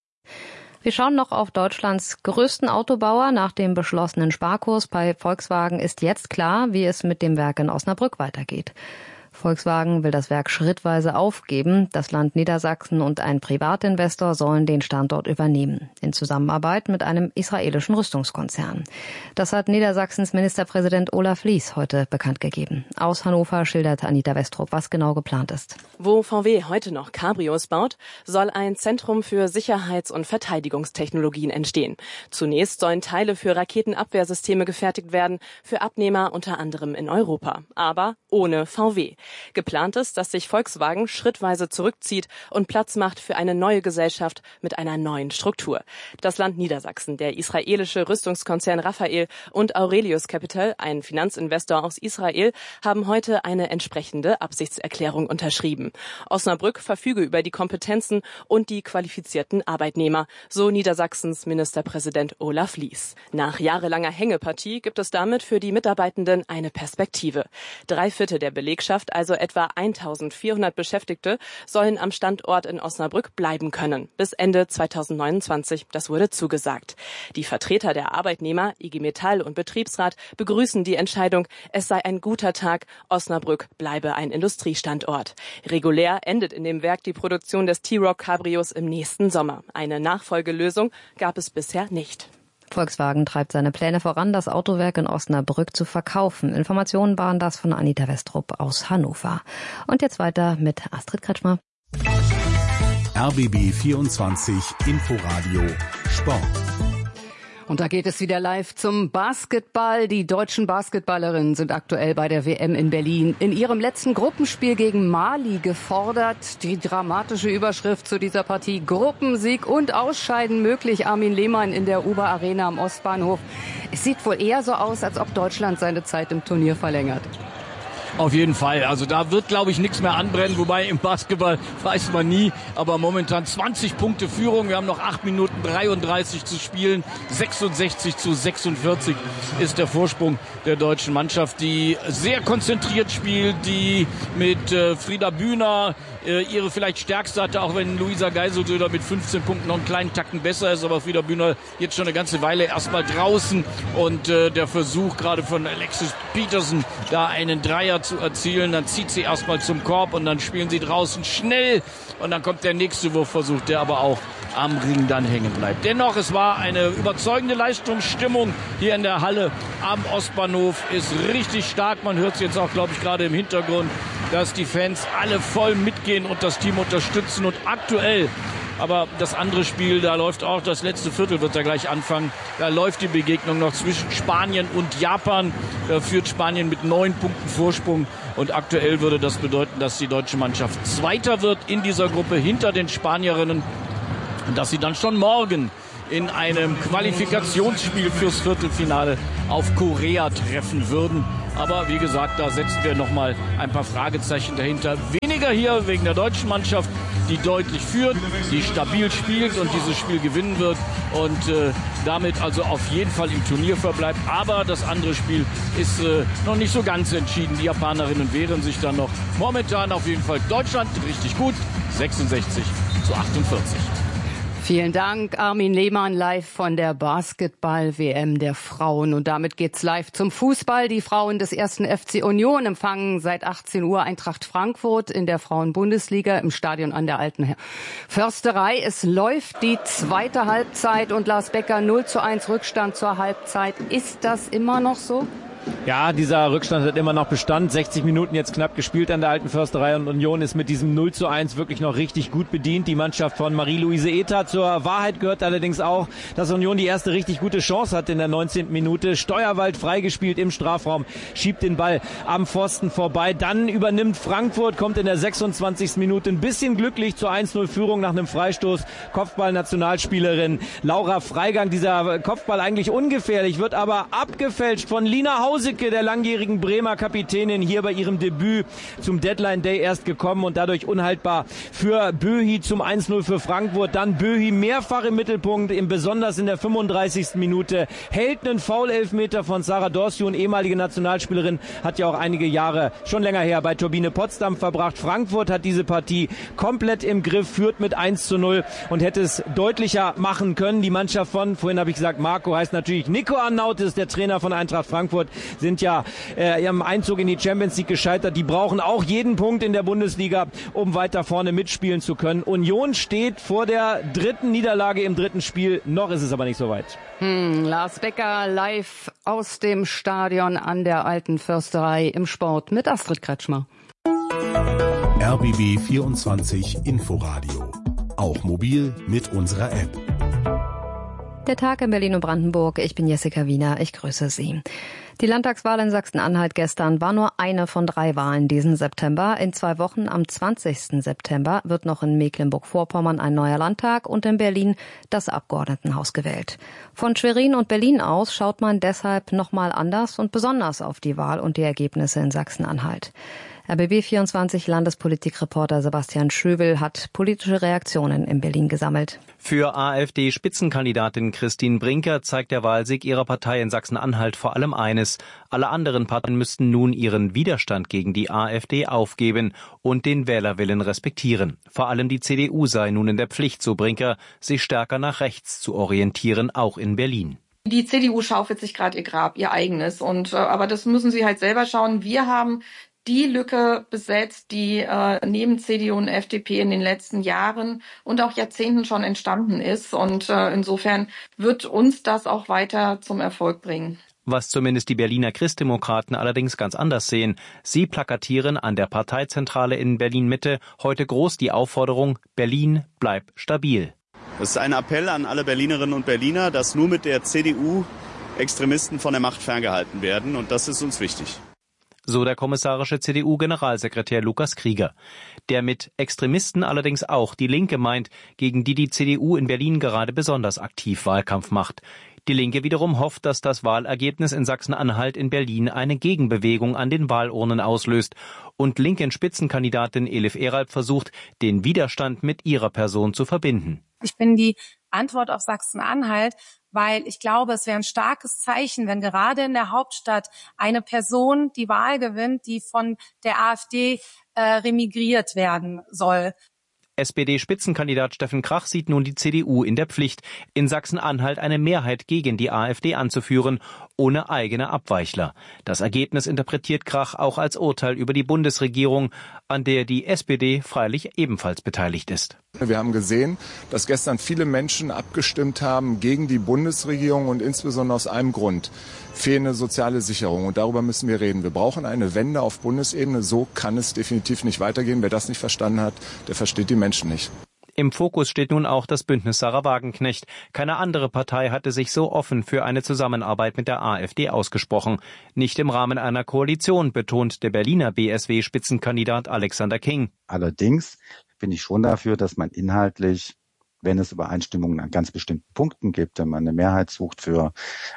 Wir schauen noch auf Deutschlands größten Autobauer. Nach dem beschlossenen Sparkurs bei Volkswagen ist jetzt klar, wie es mit dem Werk in Osnabrück weitergeht. Volkswagen will das Werk schrittweise aufgeben. Das Land Niedersachsen und ein Privatinvestor sollen den Standort übernehmen, in Zusammenarbeit mit einem israelischen Rüstungskonzern. Das hat Niedersachsens Ministerpräsident Olaf Lies heute bekannt gegeben. Aus Hannover schildert Anita Westrup, was genau geplant ist. Wo VW heute noch Cabrios baut, soll ein Zentrum für Sicherheits- und Verteidigungstechnologien entstehen. Zunächst sollen Teile für Raketenabwehrsysteme gefertigt werden, für Abnehmer unter anderem in Europa, aber ohne VW. Geplant ist, dass sich Volkswagen schrittweise zurückzieht und Platz macht für eine neue Gesellschaft mit einer neuen Struktur. Das Land Niedersachsen, der israelische Rüstungskonzern Rafael und Aurelius Capital, ein Finanzinvestor aus Israel, haben heute eine entsprechende Absichtserklärung unterschrieben. Osnabrück verfüge über die Kompetenzen und die qualifizierten Arbeitnehmer, so Niedersachsens Ministerpräsident Olaf Lies. Nach jahrelanger Hängepartie gibt es damit für die Mitarbeitenden eine Perspektive. 3/4 der Belegschaft, also etwa 1400 Beschäftigte, sollen am Standort in Osnabrück bleiben können. Bis Ende 2029, das wurde zugesagt. Die Vertreter der Arbeitnehmer, IG Metall und Betriebsrat, begrüßen die Entscheidung, es sei ein guter Tag, Osnabrück bleibe ein Industriestandort. Regulär endet in dem Werk die Produktion des T-Roc Cabrios im nächsten Sommer. Eine Nachfolgelösung gab es bisher nicht. Volkswagen treibt seine Pläne voran, das Autowerk in Osnabrück zu verkaufen. Informationen waren das von Anita Westrup aus Hannover. Und jetzt weiter mit Astrid Kretschmer. RBB 24 Inforadio Sport. Und da geht es wieder live zum Basketball. Die deutschen Basketballerinnen sind aktuell bei der WM in Berlin in ihrem letzten Gruppenspiel gegen Mali gefordert. Die dramatische Überschrift zu dieser Partie: Gruppensieg und Ausscheiden möglich. Armin Lehmann in der Uber Arena am Ostbahnhof. Es sieht wohl eher so aus, als ob Deutschland seine Zeit im Turnier verlängert. Auf jeden Fall. Also da wird, glaube ich, nichts mehr anbrennen. Wobei im Basketball weiß man nie. Aber momentan 20 Punkte Führung. Wir haben noch 8 Minuten 33 zu spielen. 66-46 ist der Vorsprung der deutschen Mannschaft, die sehr konzentriert spielt, die mit Frieda Bühner ihre vielleicht stärkste hatte, auch wenn Luisa Geiselsöder mit 15 Punkten noch einen kleinen Tacken besser ist. Aber Frieda Bühner jetzt schon eine ganze Weile erstmal draußen. Und der Versuch gerade von Alexis Peterson, da einen Dreier zu erzielen. Dann zieht sie erstmal zum Korb und dann spielen sie draußen schnell. Und dann kommt der nächste Wurfversuch, der aber auch am Ring dann hängen bleibt. Dennoch, es war eine überzeugende Leistungsstimmung hier in der Halle am Ostbahnhof. Ist richtig stark. Man hört es jetzt auch, glaube ich, gerade im Hintergrund, dass die Fans alle voll mitgehen und das Team unterstützen. Und aktuell, aber das andere Spiel, da läuft auch, das letzte Viertel wird da gleich anfangen. Da läuft die Begegnung noch zwischen Spanien und Japan. Da führt Spanien mit 9 Punkten Vorsprung. Und aktuell würde das bedeuten, dass die deutsche Mannschaft Zweiter wird in dieser Gruppe hinter den Spanierinnen. Und dass sie dann schon morgen in einem Qualifikationsspiel fürs Viertelfinale auf Korea treffen würden. Aber wie gesagt, da setzen wir nochmal ein paar Fragezeichen dahinter. Weniger hier wegen der deutschen Mannschaft, die deutlich führt, die stabil spielt und dieses Spiel gewinnen wird und damit also auf jeden Fall im Turnier verbleibt. Aber das andere Spiel ist noch nicht so ganz entschieden. Die Japanerinnen wehren sich dann noch. Momentan auf jeden Fall Deutschland richtig gut, 66-48. Vielen Dank, Armin Lehmann, live von der Basketball-WM der Frauen. Und damit geht's live zum Fußball. Die Frauen des 1. FC Union empfangen seit 18 Uhr Eintracht Frankfurt in der Frauenbundesliga im Stadion an der Alten Försterei. Es läuft die zweite Halbzeit und Lars Becker 0:1 Rückstand zur Halbzeit. Ist das immer noch so? Ja, dieser Rückstand hat immer noch Bestand. 60 Minuten jetzt knapp gespielt an der Alten Försterei und Union ist mit diesem 0:1 wirklich noch richtig gut bedient. Die Mannschaft von Marie-Louise Ether. Zur Wahrheit gehört allerdings auch, dass Union die erste richtig gute Chance hat in der 19. Minute. Steuerwald freigespielt im Strafraum, schiebt den Ball am Pfosten vorbei. Dann übernimmt Frankfurt, kommt in der 26. Minute ein bisschen glücklich zur 1:0-Führung nach einem Freistoß. Kopfball-Nationalspielerin Laura Freigang. Dieser Kopfball eigentlich ungefährlich, wird aber abgefälscht von Lina Hausicke, der langjährigen Bremer Kapitänin, hier bei ihrem Debüt zum Deadline Day erst gekommen und dadurch unhaltbar für Böhi zum 1:0 für Frankfurt. Dann Böhi mehrfach im Mittelpunkt, besonders in der 35. Minute. Hält einen Foul-Elfmeter von Sarah Dorsjun, ehemalige Nationalspielerin, hat ja auch einige Jahre, schon länger her, bei Turbine Potsdam verbracht. Frankfurt hat diese Partie komplett im Griff, führt mit 1:0 und hätte es deutlicher machen können. Die Mannschaft von, vorhin habe ich gesagt, Marco heißt natürlich Nico Arnautis, der Trainer von Eintracht Frankfurt, sind ja ihrem Einzug in die Champions League gescheitert. Die brauchen auch jeden Punkt in der Bundesliga, um weiter vorne mitspielen zu können. Union steht vor der dritten Niederlage im dritten Spiel. Noch ist es aber nicht so weit. Lars Becker live aus dem Stadion an der Alten Försterei im Sport mit Astrid Kretschmer. RBB 24 Inforadio. Auch mobil mit unserer App. Der Tag in Berlin und Brandenburg. Ich bin Jessica Wiener. Ich grüße Sie. Die Landtagswahl in Sachsen-Anhalt gestern war nur eine von 3 Wahlen diesen September. In 2 Wochen, am 20. September, wird noch in Mecklenburg-Vorpommern ein neuer Landtag und in Berlin das Abgeordnetenhaus gewählt. Von Schwerin und Berlin aus schaut man deshalb nochmal anders und besonders auf die Wahl und die Ergebnisse in Sachsen-Anhalt. RBB24 Landespolitikreporter Sebastian Schövel hat politische Reaktionen in Berlin gesammelt. Für AfD-Spitzenkandidatin Christine Brinker zeigt der Wahlsieg ihrer Partei in Sachsen-Anhalt vor allem eines: Alle anderen Parteien müssten nun ihren Widerstand gegen die AfD aufgeben und den Wählerwillen respektieren. Vor allem die CDU sei nun in der Pflicht, so Brinker, sich stärker nach rechts zu orientieren, auch in Berlin. Die CDU schaufelt sich gerade ihr Grab, ihr eigenes. Aber das müssen sie halt selber schauen. Wir haben die Lücke besetzt, die neben CDU und FDP in den letzten Jahren und auch Jahrzehnten schon entstanden ist. Und insofern wird uns das auch weiter zum Erfolg bringen. Was zumindest die Berliner Christdemokraten allerdings ganz anders sehen. Sie plakatieren an der Parteizentrale in Berlin-Mitte heute groß die Aufforderung: Berlin, bleib stabil. Das ist ein Appell an alle Berlinerinnen und Berliner, dass nur mit der CDU Extremisten von der Macht ferngehalten werden. Und das ist uns wichtig. So der kommissarische CDU-Generalsekretär Lukas Krieger. Der mit Extremisten allerdings auch die Linke meint, gegen die CDU in Berlin gerade besonders aktiv Wahlkampf macht. Die Linke wiederum hofft, dass das Wahlergebnis in Sachsen-Anhalt in Berlin eine Gegenbewegung an den Wahlurnen auslöst. Und linken Spitzenkandidatin Elif Eralp versucht, den Widerstand mit ihrer Person zu verbinden. Ich bin die Antwort auf Sachsen-Anhalt, weil ich glaube, es wäre ein starkes Zeichen, wenn gerade in der Hauptstadt eine Person die Wahl gewinnt, die von der AfD remigriert werden soll. SPD-Spitzenkandidat Steffen Krach sieht nun die CDU in der Pflicht, in Sachsen-Anhalt eine Mehrheit gegen die AfD anzuführen, ohne eigene Abweichler. Das Ergebnis interpretiert Krach auch als Urteil über die Bundesregierung, an der die SPD freilich ebenfalls beteiligt ist. Wir haben gesehen, dass gestern viele Menschen abgestimmt haben gegen die Bundesregierung und insbesondere aus einem Grund: fehlende soziale Sicherung. Und darüber müssen wir reden. Wir brauchen eine Wende auf Bundesebene. So kann es definitiv nicht weitergehen. Wer das nicht verstanden hat, der versteht die Menschen nicht. Im Fokus steht nun auch das Bündnis Sarah Wagenknecht. Keine andere Partei hatte sich so offen für eine Zusammenarbeit mit der AfD ausgesprochen. Nicht im Rahmen einer Koalition, betont der Berliner BSW-Spitzenkandidat Alexander King. Allerdings bin ich schon dafür, dass man inhaltlich, wenn es Übereinstimmungen an ganz bestimmten Punkten gibt, wenn man eine Mehrheit sucht für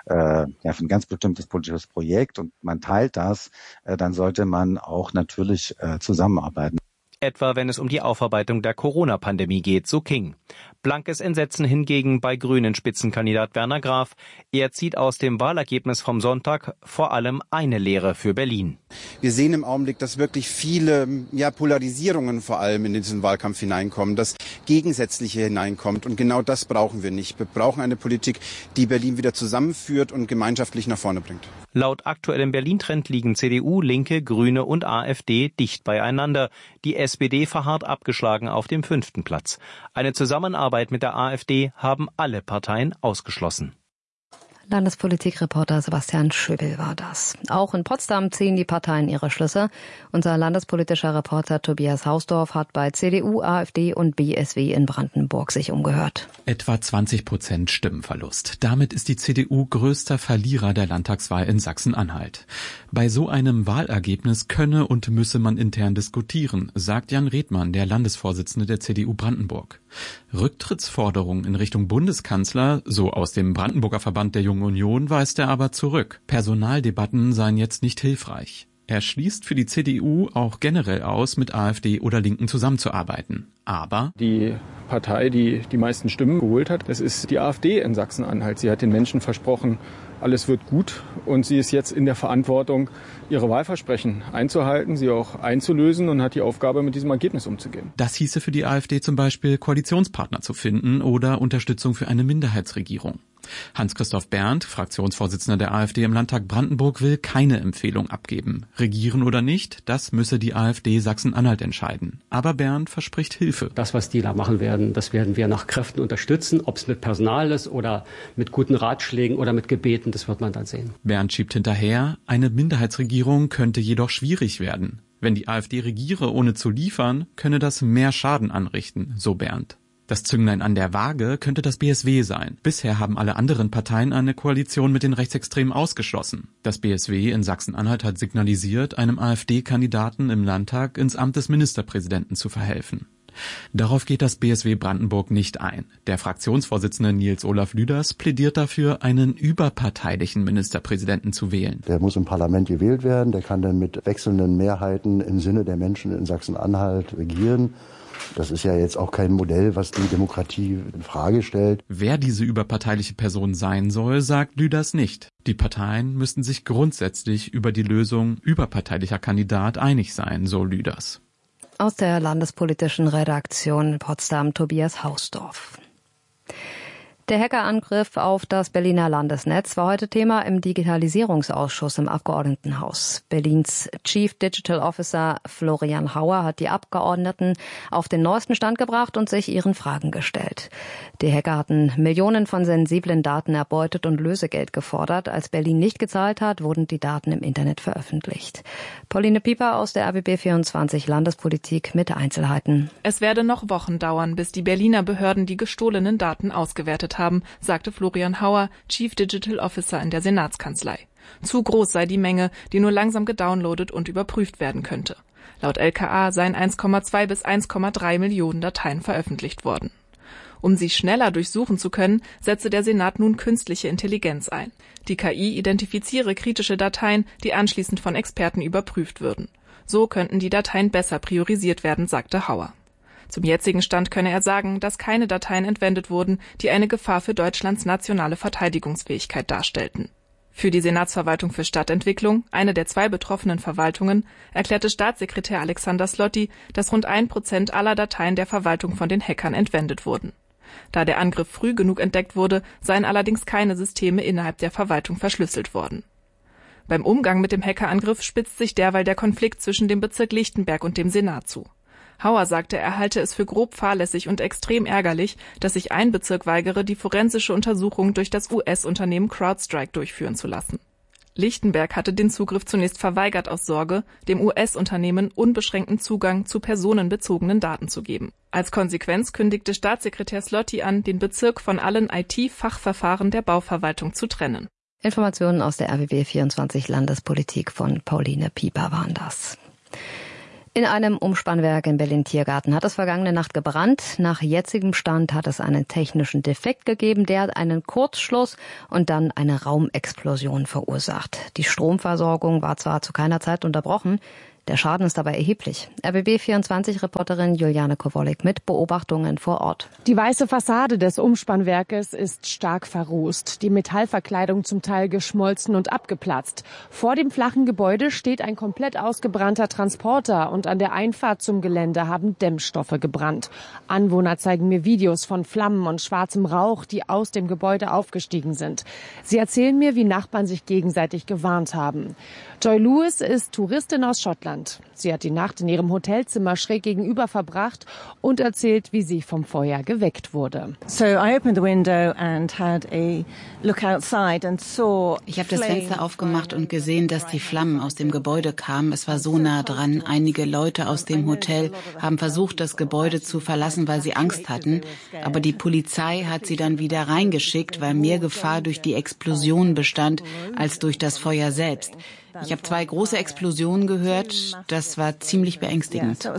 ein ganz bestimmtes politisches Projekt und man teilt das, dann sollte man auch natürlich zusammenarbeiten. Etwa wenn es um die Aufarbeitung der Corona-Pandemie geht, so King. Blankes Entsetzen hingegen bei Grünen-Spitzenkandidat Werner Graf. Er zieht aus dem Wahlergebnis vom Sonntag vor allem eine Lehre für Berlin. Wir sehen im Augenblick, dass wirklich viele Polarisierungen vor allem in diesen Wahlkampf hineinkommen, dass Gegensätzliche hineinkommt. Und genau das brauchen wir nicht. Wir brauchen eine Politik, die Berlin wieder zusammenführt und gemeinschaftlich nach vorne bringt. Laut aktuellem Berlin-Trend liegen CDU, Linke, Grüne und AfD dicht beieinander. Die SPD verharrt abgeschlagen auf dem 5. Platz. Eine Zusammenarbeit mit der AfD haben alle Parteien ausgeschlossen. Landespolitikreporter Sebastian Schöbel war das. Auch in Potsdam ziehen die Parteien ihre Schlüsse. Unser landespolitischer Reporter Tobias Hausdorf hat bei CDU, AfD und BSW in Brandenburg sich umgehört. Etwa 20% Stimmenverlust. Damit ist die CDU größter Verlierer der Landtagswahl in Sachsen-Anhalt. Bei so einem Wahlergebnis könne und müsse man intern diskutieren, sagt Jan Redmann, der Landesvorsitzende der CDU Brandenburg. Rücktrittsforderungen in Richtung Bundeskanzler, so aus dem Brandenburger Verband der Jungen Union, weist er aber zurück. Personaldebatten seien jetzt nicht hilfreich. Er schließt für die CDU auch generell aus, mit AfD oder Linken zusammenzuarbeiten. Aber die Partei, die die meisten Stimmen geholt hat, das ist die AfD in Sachsen-Anhalt. Sie hat den Menschen versprochen, alles wird gut, und sie ist jetzt in der Verantwortung, ihre Wahlversprechen einzuhalten, sie auch einzulösen, und hat die Aufgabe, mit diesem Ergebnis umzugehen. Das hieße für die AfD zum Beispiel, Koalitionspartner zu finden oder Unterstützung für eine Minderheitsregierung. Hans-Christoph Berndt, Fraktionsvorsitzender der AfD im Landtag Brandenburg, will keine Empfehlung abgeben. Regieren oder nicht, das müsse die AfD Sachsen-Anhalt entscheiden. Aber Berndt verspricht Hilfe. Das, was die da machen werden, das werden wir nach Kräften unterstützen. Ob es mit Personal ist oder mit guten Ratschlägen oder mit Gebeten, das wird man dann sehen. Berndt schiebt hinterher, eine Minderheitsregierung könnte jedoch schwierig werden. Wenn die AfD regiere, ohne zu liefern, könne das mehr Schaden anrichten, so Berndt. Das Zünglein an der Waage könnte das BSW sein. Bisher haben alle anderen Parteien eine Koalition mit den Rechtsextremen ausgeschlossen. Das BSW in Sachsen-Anhalt hat signalisiert, einem AfD-Kandidaten im Landtag ins Amt des Ministerpräsidenten zu verhelfen. Darauf geht das BSW Brandenburg nicht ein. Der Fraktionsvorsitzende Nils Olaf Lüders plädiert dafür, einen überparteilichen Ministerpräsidenten zu wählen. Der muss im Parlament gewählt werden, der kann dann mit wechselnden Mehrheiten im Sinne der Menschen in Sachsen-Anhalt regieren. Das ist ja jetzt auch kein Modell, was die Demokratie in Frage stellt. Wer diese überparteiliche Person sein soll, sagt Lüders nicht. Die Parteien müssten sich grundsätzlich über die Lösung überparteilicher Kandidat einig sein, so Lüders. Aus der landespolitischen Redaktion in Potsdam Tobias Hausdorf. Der Hackerangriff auf das Berliner Landesnetz war heute Thema im Digitalisierungsausschuss im Abgeordnetenhaus. Berlins Chief Digital Officer Florian Hauer hat die Abgeordneten auf den neuesten Stand gebracht und sich ihren Fragen gestellt. Die Hacker hatten Millionen von sensiblen Daten erbeutet und Lösegeld gefordert. Als Berlin nicht gezahlt hat, wurden die Daten im Internet veröffentlicht. Pauline Pieper aus der RBB24 Landespolitik mit Einzelheiten. Es werde noch Wochen dauern, bis die Berliner Behörden die gestohlenen Daten ausgewertet haben, sagte Florian Hauer, Chief Digital Officer in der Senatskanzlei. Zu groß sei die Menge, die nur langsam gedownloadet und überprüft werden könnte. Laut LKA seien 1,2 bis 1,3 Millionen Dateien veröffentlicht worden. Um sie schneller durchsuchen zu können, setze der Senat nun künstliche Intelligenz ein. Die KI identifiziere kritische Dateien, die anschließend von Experten überprüft würden. So könnten die Dateien besser priorisiert werden, sagte Hauer. Zum jetzigen Stand könne er sagen, dass keine Dateien entwendet wurden, die eine Gefahr für Deutschlands nationale Verteidigungsfähigkeit darstellten. Für die Senatsverwaltung für Stadtentwicklung, eine der 2 betroffenen Verwaltungen, erklärte Staatssekretär Alexander Slotti, dass rund 1% aller Dateien der Verwaltung von den Hackern entwendet wurden. Da der Angriff früh genug entdeckt wurde, seien allerdings keine Systeme innerhalb der Verwaltung verschlüsselt worden. Beim Umgang mit dem Hackerangriff spitzt sich derweil der Konflikt zwischen dem Bezirk Lichtenberg und dem Senat zu. Hauer sagte, er halte es für grob fahrlässig und extrem ärgerlich, dass sich ein Bezirk weigere, die forensische Untersuchung durch das US-Unternehmen CrowdStrike durchführen zu lassen. Lichtenberg hatte den Zugriff zunächst verweigert aus Sorge, dem US-Unternehmen unbeschränkten Zugang zu personenbezogenen Daten zu geben. Als Konsequenz kündigte Staatssekretär Slotti an, den Bezirk von allen IT-Fachverfahren der Bauverwaltung zu trennen. Informationen aus der RBB24 Landespolitik von Pauline Pieper waren das. In einem Umspannwerk in Berlin-Tiergarten hat es vergangene Nacht gebrannt. Nach jetzigem Stand hat es einen technischen Defekt gegeben, der hat einen Kurzschluss und dann eine Raumexplosion verursacht. Die Stromversorgung war zwar zu keiner Zeit unterbrochen, der Schaden ist aber erheblich. RBB24-Reporterin Juliane Kowolik mit Beobachtungen vor Ort. Die weiße Fassade des Umspannwerkes ist stark verrußt. Die Metallverkleidung zum Teil geschmolzen und abgeplatzt. Vor dem flachen Gebäude steht ein komplett ausgebrannter Transporter und an der Einfahrt zum Gelände haben Dämmstoffe gebrannt. Anwohner zeigen mir Videos von Flammen und schwarzem Rauch, die aus dem Gebäude aufgestiegen sind. Sie erzählen mir, wie Nachbarn sich gegenseitig gewarnt haben. Joy Lewis ist Touristin aus Schottland. Sie hat die Nacht in ihrem Hotelzimmer schräg gegenüber verbracht und erzählt, wie sie vom Feuer geweckt wurde. Ich habe das Fenster aufgemacht und gesehen, dass die Flammen aus dem Gebäude kamen. Es war so nah dran. Einige Leute aus dem Hotel haben versucht, das Gebäude zu verlassen, weil sie Angst hatten. Aber die Polizei hat sie dann wieder reingeschickt, weil mehr Gefahr durch die Explosion bestand als durch das Feuer selbst. Ich habe 2 große Explosionen gehört. Das war ziemlich beängstigend.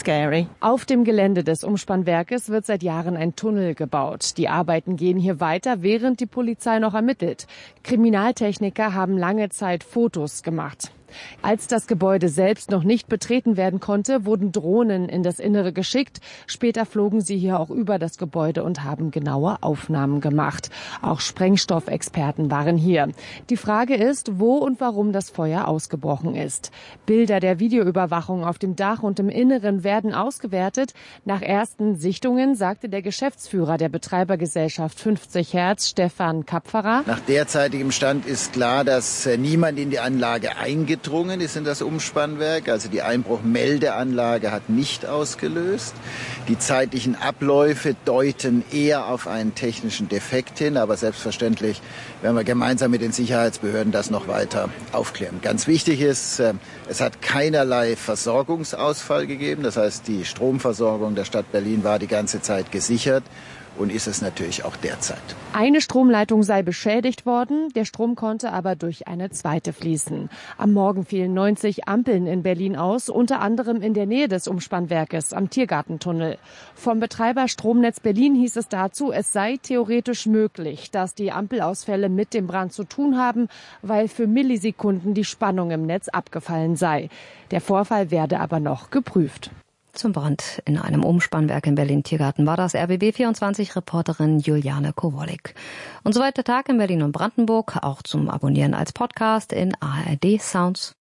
Auf dem Gelände des Umspannwerkes wird seit Jahren ein Tunnel gebaut. Die Arbeiten gehen hier weiter, während die Polizei noch ermittelt. Kriminaltechniker haben lange Zeit Fotos gemacht. Als das Gebäude selbst noch nicht betreten werden konnte, wurden Drohnen in das Innere geschickt. Später flogen sie hier auch über das Gebäude und haben genaue Aufnahmen gemacht. Auch Sprengstoffexperten waren hier. Die Frage ist, wo und warum das Feuer ausgebrochen ist. Bilder der Videoüberwachung auf dem Dach und im Inneren werden ausgewertet. Nach ersten Sichtungen sagte der Geschäftsführer der Betreibergesellschaft 50 Hertz, Stefan Kapferer: Nach derzeitigem Stand ist klar, dass niemand in die Anlage eingedrungen ist in das Umspannwerk. Also die Einbruchmeldeanlage hat nicht ausgelöst. Die zeitlichen Abläufe deuten eher auf einen technischen Defekt hin. Aber selbstverständlich werden wir gemeinsam mit den Sicherheitsbehörden das noch weiter aufklären. Ganz wichtig ist, es hat keinerlei Versorgungsausfall gegeben. Das heißt, die Stromversorgung der Stadt Berlin war die ganze Zeit gesichert. Und ist es natürlich auch derzeit. Eine Stromleitung sei beschädigt worden, der Strom konnte aber durch eine zweite fließen. Am Morgen fielen 90 Ampeln in Berlin aus, unter anderem in der Nähe des Umspannwerkes am Tiergartentunnel. Vom Betreiber Stromnetz Berlin hieß es dazu, es sei theoretisch möglich, dass die Ampelausfälle mit dem Brand zu tun haben, weil für Millisekunden die Spannung im Netz abgefallen sei. Der Vorfall werde aber noch geprüft. Zum Brand in einem Umspannwerk in Berlin-Tiergarten war das RBB24-Reporterin Juliane Kowolik. Und soweit der Tag in Berlin und Brandenburg, auch zum Abonnieren als Podcast in ARD Sounds.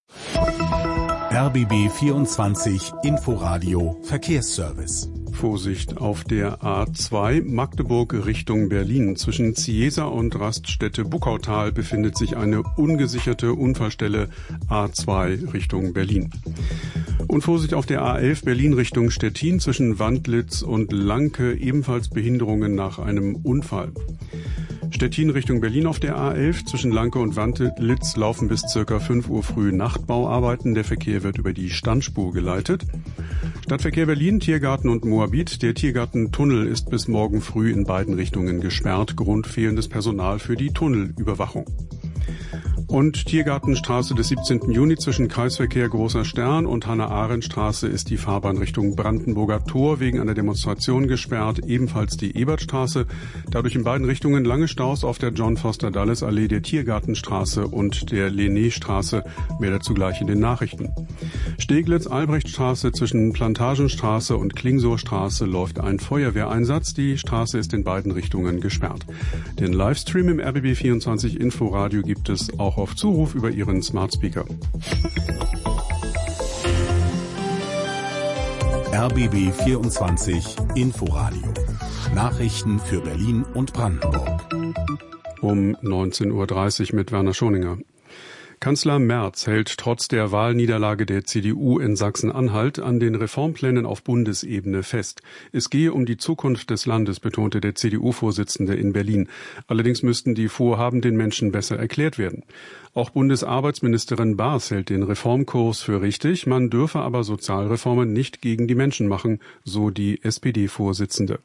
RBB24 Inforadio Verkehrsservice. Vorsicht auf der A2 Magdeburg Richtung Berlin. Zwischen Ziesa und Raststätte Buckautal befindet sich eine ungesicherte Unfallstelle A2 Richtung Berlin. Und Vorsicht auf der A11 Berlin Richtung Stettin zwischen Wandlitz und Lanke, ebenfalls Behinderungen nach einem Unfall. Stettin Richtung Berlin auf der A11 zwischen Lanke und Wandlitz laufen bis ca. 5 Uhr früh Nachtbauarbeiten. Der Verkehr wird über die Standspur geleitet. Stadtverkehr Berlin, Tiergarten und Moabit. Der Tiergartentunnel ist bis morgen früh in beiden Richtungen gesperrt. Grund fehlendes Personal für die Tunnelüberwachung. Und Tiergartenstraße des 17. Juni zwischen Kreisverkehr Großer Stern und Hannah-Arendt-Straße ist die Fahrbahn Richtung Brandenburger Tor wegen einer Demonstration gesperrt. Ebenfalls die Ebertstraße. Dadurch in beiden Richtungen lange Staus auf der John-Foster-Dulles-Allee, der Tiergartenstraße und der Lenné-Straße. Mehr dazu gleich in den Nachrichten. Steglitz-Albrechtstraße zwischen Plantagenstraße und Klingsohrstraße läuft ein Feuerwehreinsatz. Die Straße ist in beiden Richtungen gesperrt. Den Livestream im RBB24 Inforadio gibt es auch auf Zuruf über Ihren Smart Speaker. RBB 24 Inforadio. Nachrichten für Berlin und Brandenburg. Um 19.30 Uhr mit Werner Schoninger. Kanzler Merz hält trotz der Wahlniederlage der CDU in Sachsen-Anhalt an den Reformplänen auf Bundesebene fest. Es gehe um die Zukunft des Landes, betonte der CDU-Vorsitzende in Berlin. Allerdings müssten die Vorhaben den Menschen besser erklärt werden. Auch Bundesarbeitsministerin Baas hält den Reformkurs für richtig. Man dürfe aber Sozialreformen nicht gegen die Menschen machen, so die SPD-Vorsitzende.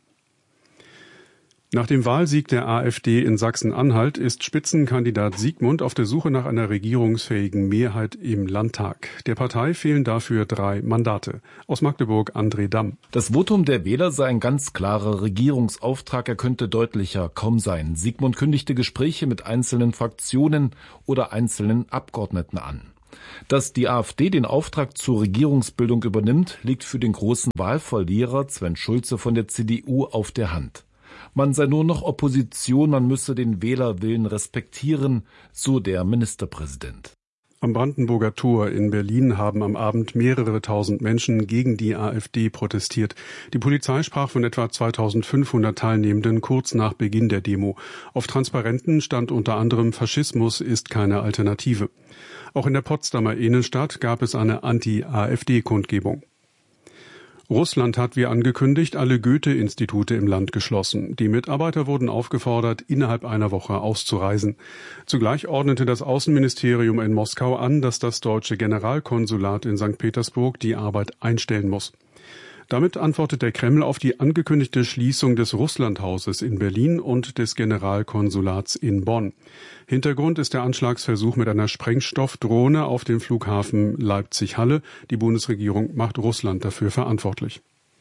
Nach dem Wahlsieg der AfD in Sachsen-Anhalt ist Spitzenkandidat Siegmund auf der Suche nach einer regierungsfähigen Mehrheit im Landtag. Der Partei fehlen dafür 3 Mandate. Aus Magdeburg André Damm. Das Votum der Wähler sei ein ganz klarer Regierungsauftrag. Er könnte deutlicher kaum sein. Siegmund kündigte Gespräche mit einzelnen Fraktionen oder einzelnen Abgeordneten an. Dass die AfD den Auftrag zur Regierungsbildung übernimmt, liegt für den großen Wahlverlierer Sven Schulze von der CDU auf der Hand. Man sei nur noch Opposition, man müsse den Wählerwillen respektieren, so der Ministerpräsident. Am Brandenburger Tor in Berlin haben am Abend mehrere tausend Menschen gegen die AfD protestiert. Die Polizei sprach von etwa 2500 Teilnehmenden kurz nach Beginn der Demo. Auf Transparenten stand unter anderem Faschismus ist keine Alternative. Auch in der Potsdamer Innenstadt gab es eine Anti-AfD-Kundgebung. Russland hat wie angekündigt alle Goethe-Institute im Land geschlossen. Die Mitarbeiter wurden aufgefordert, innerhalb einer Woche auszureisen. Zugleich ordnete das Außenministerium in Moskau an, dass das deutsche Generalkonsulat in St. Petersburg die Arbeit einstellen muss. Damit antwortet der Kreml auf die angekündigte Schließung des Russlandhauses in Berlin und des Generalkonsulats in Bonn. Hintergrund ist der Anschlagsversuch mit einer Sprengstoffdrohne auf dem Flughafen Leipzig-Halle. Die Bundesregierung macht Russland dafür verantwortlich.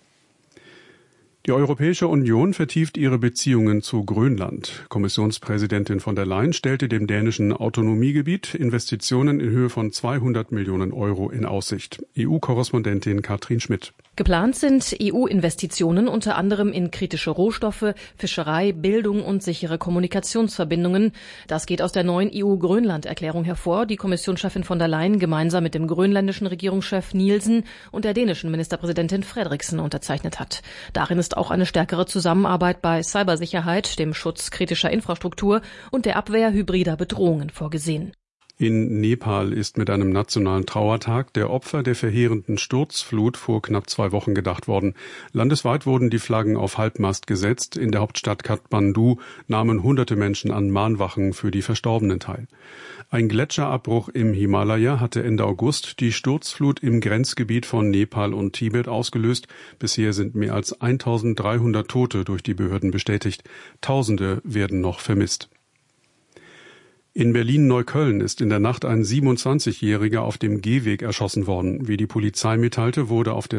Die Europäische Union vertieft ihre Beziehungen zu Grönland. Kommissionspräsidentin von der Leyen stellte dem dänischen Autonomiegebiet Investitionen in Höhe von 200 Millionen Euro in Aussicht. EU-Korrespondentin Katrin Schmidt. Geplant sind EU-Investitionen unter anderem in kritische Rohstoffe, Fischerei, Bildung und sichere Kommunikationsverbindungen. Das geht aus der neuen EU-Grönland-Erklärung hervor, die Kommissionschefin von der Leyen gemeinsam mit dem grönländischen Regierungschef Nielsen und der dänischen Ministerpräsidentin Frederiksen unterzeichnet hat. Darin ist auch eine stärkere Zusammenarbeit bei Cybersicherheit, dem Schutz kritischer Infrastruktur und der Abwehr hybrider Bedrohungen vorgesehen. In Nepal ist mit einem nationalen Trauertag der Opfer der verheerenden Sturzflut vor knapp 2 Wochen gedacht worden. Landesweit wurden die Flaggen auf Halbmast gesetzt. In der Hauptstadt Kathmandu nahmen hunderte Menschen an Mahnwachen für die Verstorbenen teil. Ein Gletscherabbruch im Himalaya hatte Ende August die Sturzflut im Grenzgebiet von Nepal und Tibet ausgelöst. Bisher sind mehr als 1300 Tote durch die Behörden bestätigt. Tausende werden noch vermisst. In Berlin-Neukölln ist in der Nacht ein 27-Jähriger auf dem Gehweg erschossen worden. Wie die Polizei mitteilte, wurde auf der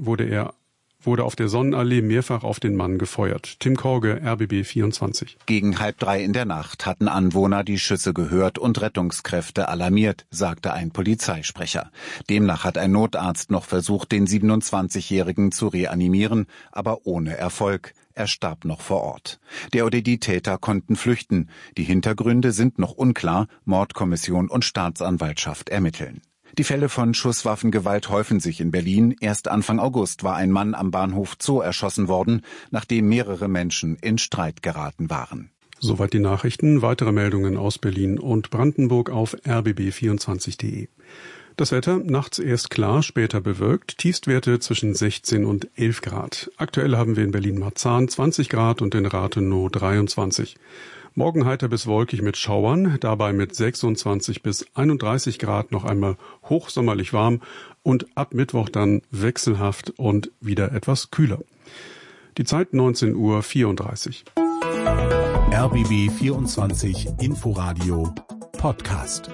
Sonnenallee mehrfach auf den Mann gefeuert. Tim Korge, RBB 24. Gegen 2:30 in der Nacht hatten Anwohner die Schüsse gehört und Rettungskräfte alarmiert, sagte ein Polizeisprecher. Demnach hat ein Notarzt noch versucht, den 27-Jährigen zu reanimieren, aber ohne Erfolg. Er starb noch vor Ort. Der oder die Täter konnten flüchten. Die Hintergründe sind noch unklar. Mordkommission und Staatsanwaltschaft ermitteln. Die Fälle von Schusswaffengewalt häufen sich in Berlin. Erst Anfang August war ein Mann am Bahnhof Zoo erschossen worden, nachdem mehrere Menschen in Streit geraten waren. Soweit die Nachrichten. Weitere Meldungen aus Berlin und Brandenburg auf rbb24.de. Das Wetter, nachts erst klar, später bewölkt, Tiefstwerte zwischen 16 und 11 Grad. Aktuell haben wir in Berlin-Marzahn 20 Grad und in Rathenow 23. Morgen heiter bis wolkig mit Schauern, dabei mit 26 bis 31 Grad noch einmal hochsommerlich warm und ab Mittwoch dann wechselhaft und wieder etwas kühler. Die Zeit 19:34 Uhr. RBB 24 Inforadio Podcast.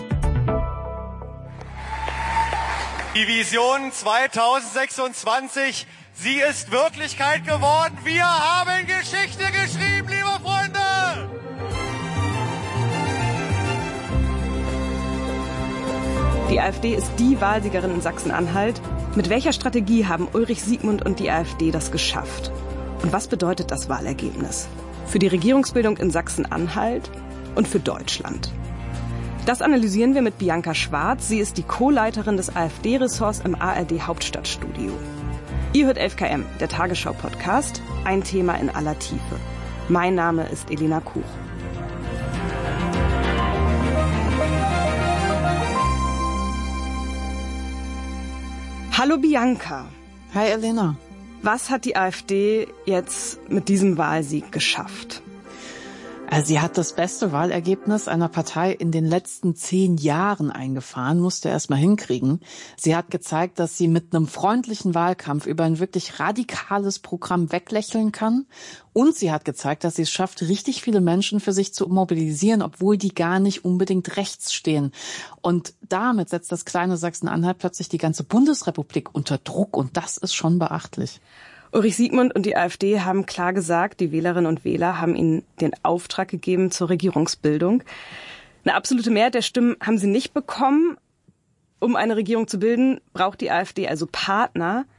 Die Vision 2026, sie ist Wirklichkeit geworden. Wir haben Geschichte geschrieben, liebe Freunde! Die AfD ist die Wahlsiegerin in Sachsen-Anhalt. Mit welcher Strategie haben Ulrich Siegmund und die AfD das geschafft? Und was bedeutet das Wahlergebnis für die Regierungsbildung in Sachsen-Anhalt und für Deutschland? Das analysieren wir mit Bianca Schwarz. Sie ist die Co-Leiterin des AfD-Ressorts im ARD-Hauptstadtstudio. Ihr hört 11KM, der Tagesschau-Podcast. Ein Thema in aller Tiefe. Mein Name ist Elena Kuch. Hallo Bianca. Hi Elena. Was hat die AfD jetzt mit diesem Wahlsieg geschafft? Sie hat das beste Wahlergebnis einer Partei in den letzten 10 Jahren eingefahren, musste erst mal hinkriegen. Sie hat gezeigt, dass sie mit einem freundlichen Wahlkampf über ein wirklich radikales Programm weglächeln kann. Und sie hat gezeigt, dass sie es schafft, richtig viele Menschen für sich zu mobilisieren, obwohl die gar nicht unbedingt rechts stehen. Und damit setzt das kleine Sachsen-Anhalt plötzlich die ganze Bundesrepublik unter Druck. Und das ist schon beachtlich. Ulrich Siegmund und die AfD haben klar gesagt, die Wählerinnen und Wähler haben ihnen den Auftrag gegeben zur Regierungsbildung. Eine absolute Mehrheit der Stimmen haben sie nicht bekommen. Um eine Regierung zu bilden, braucht die AfD also Partner.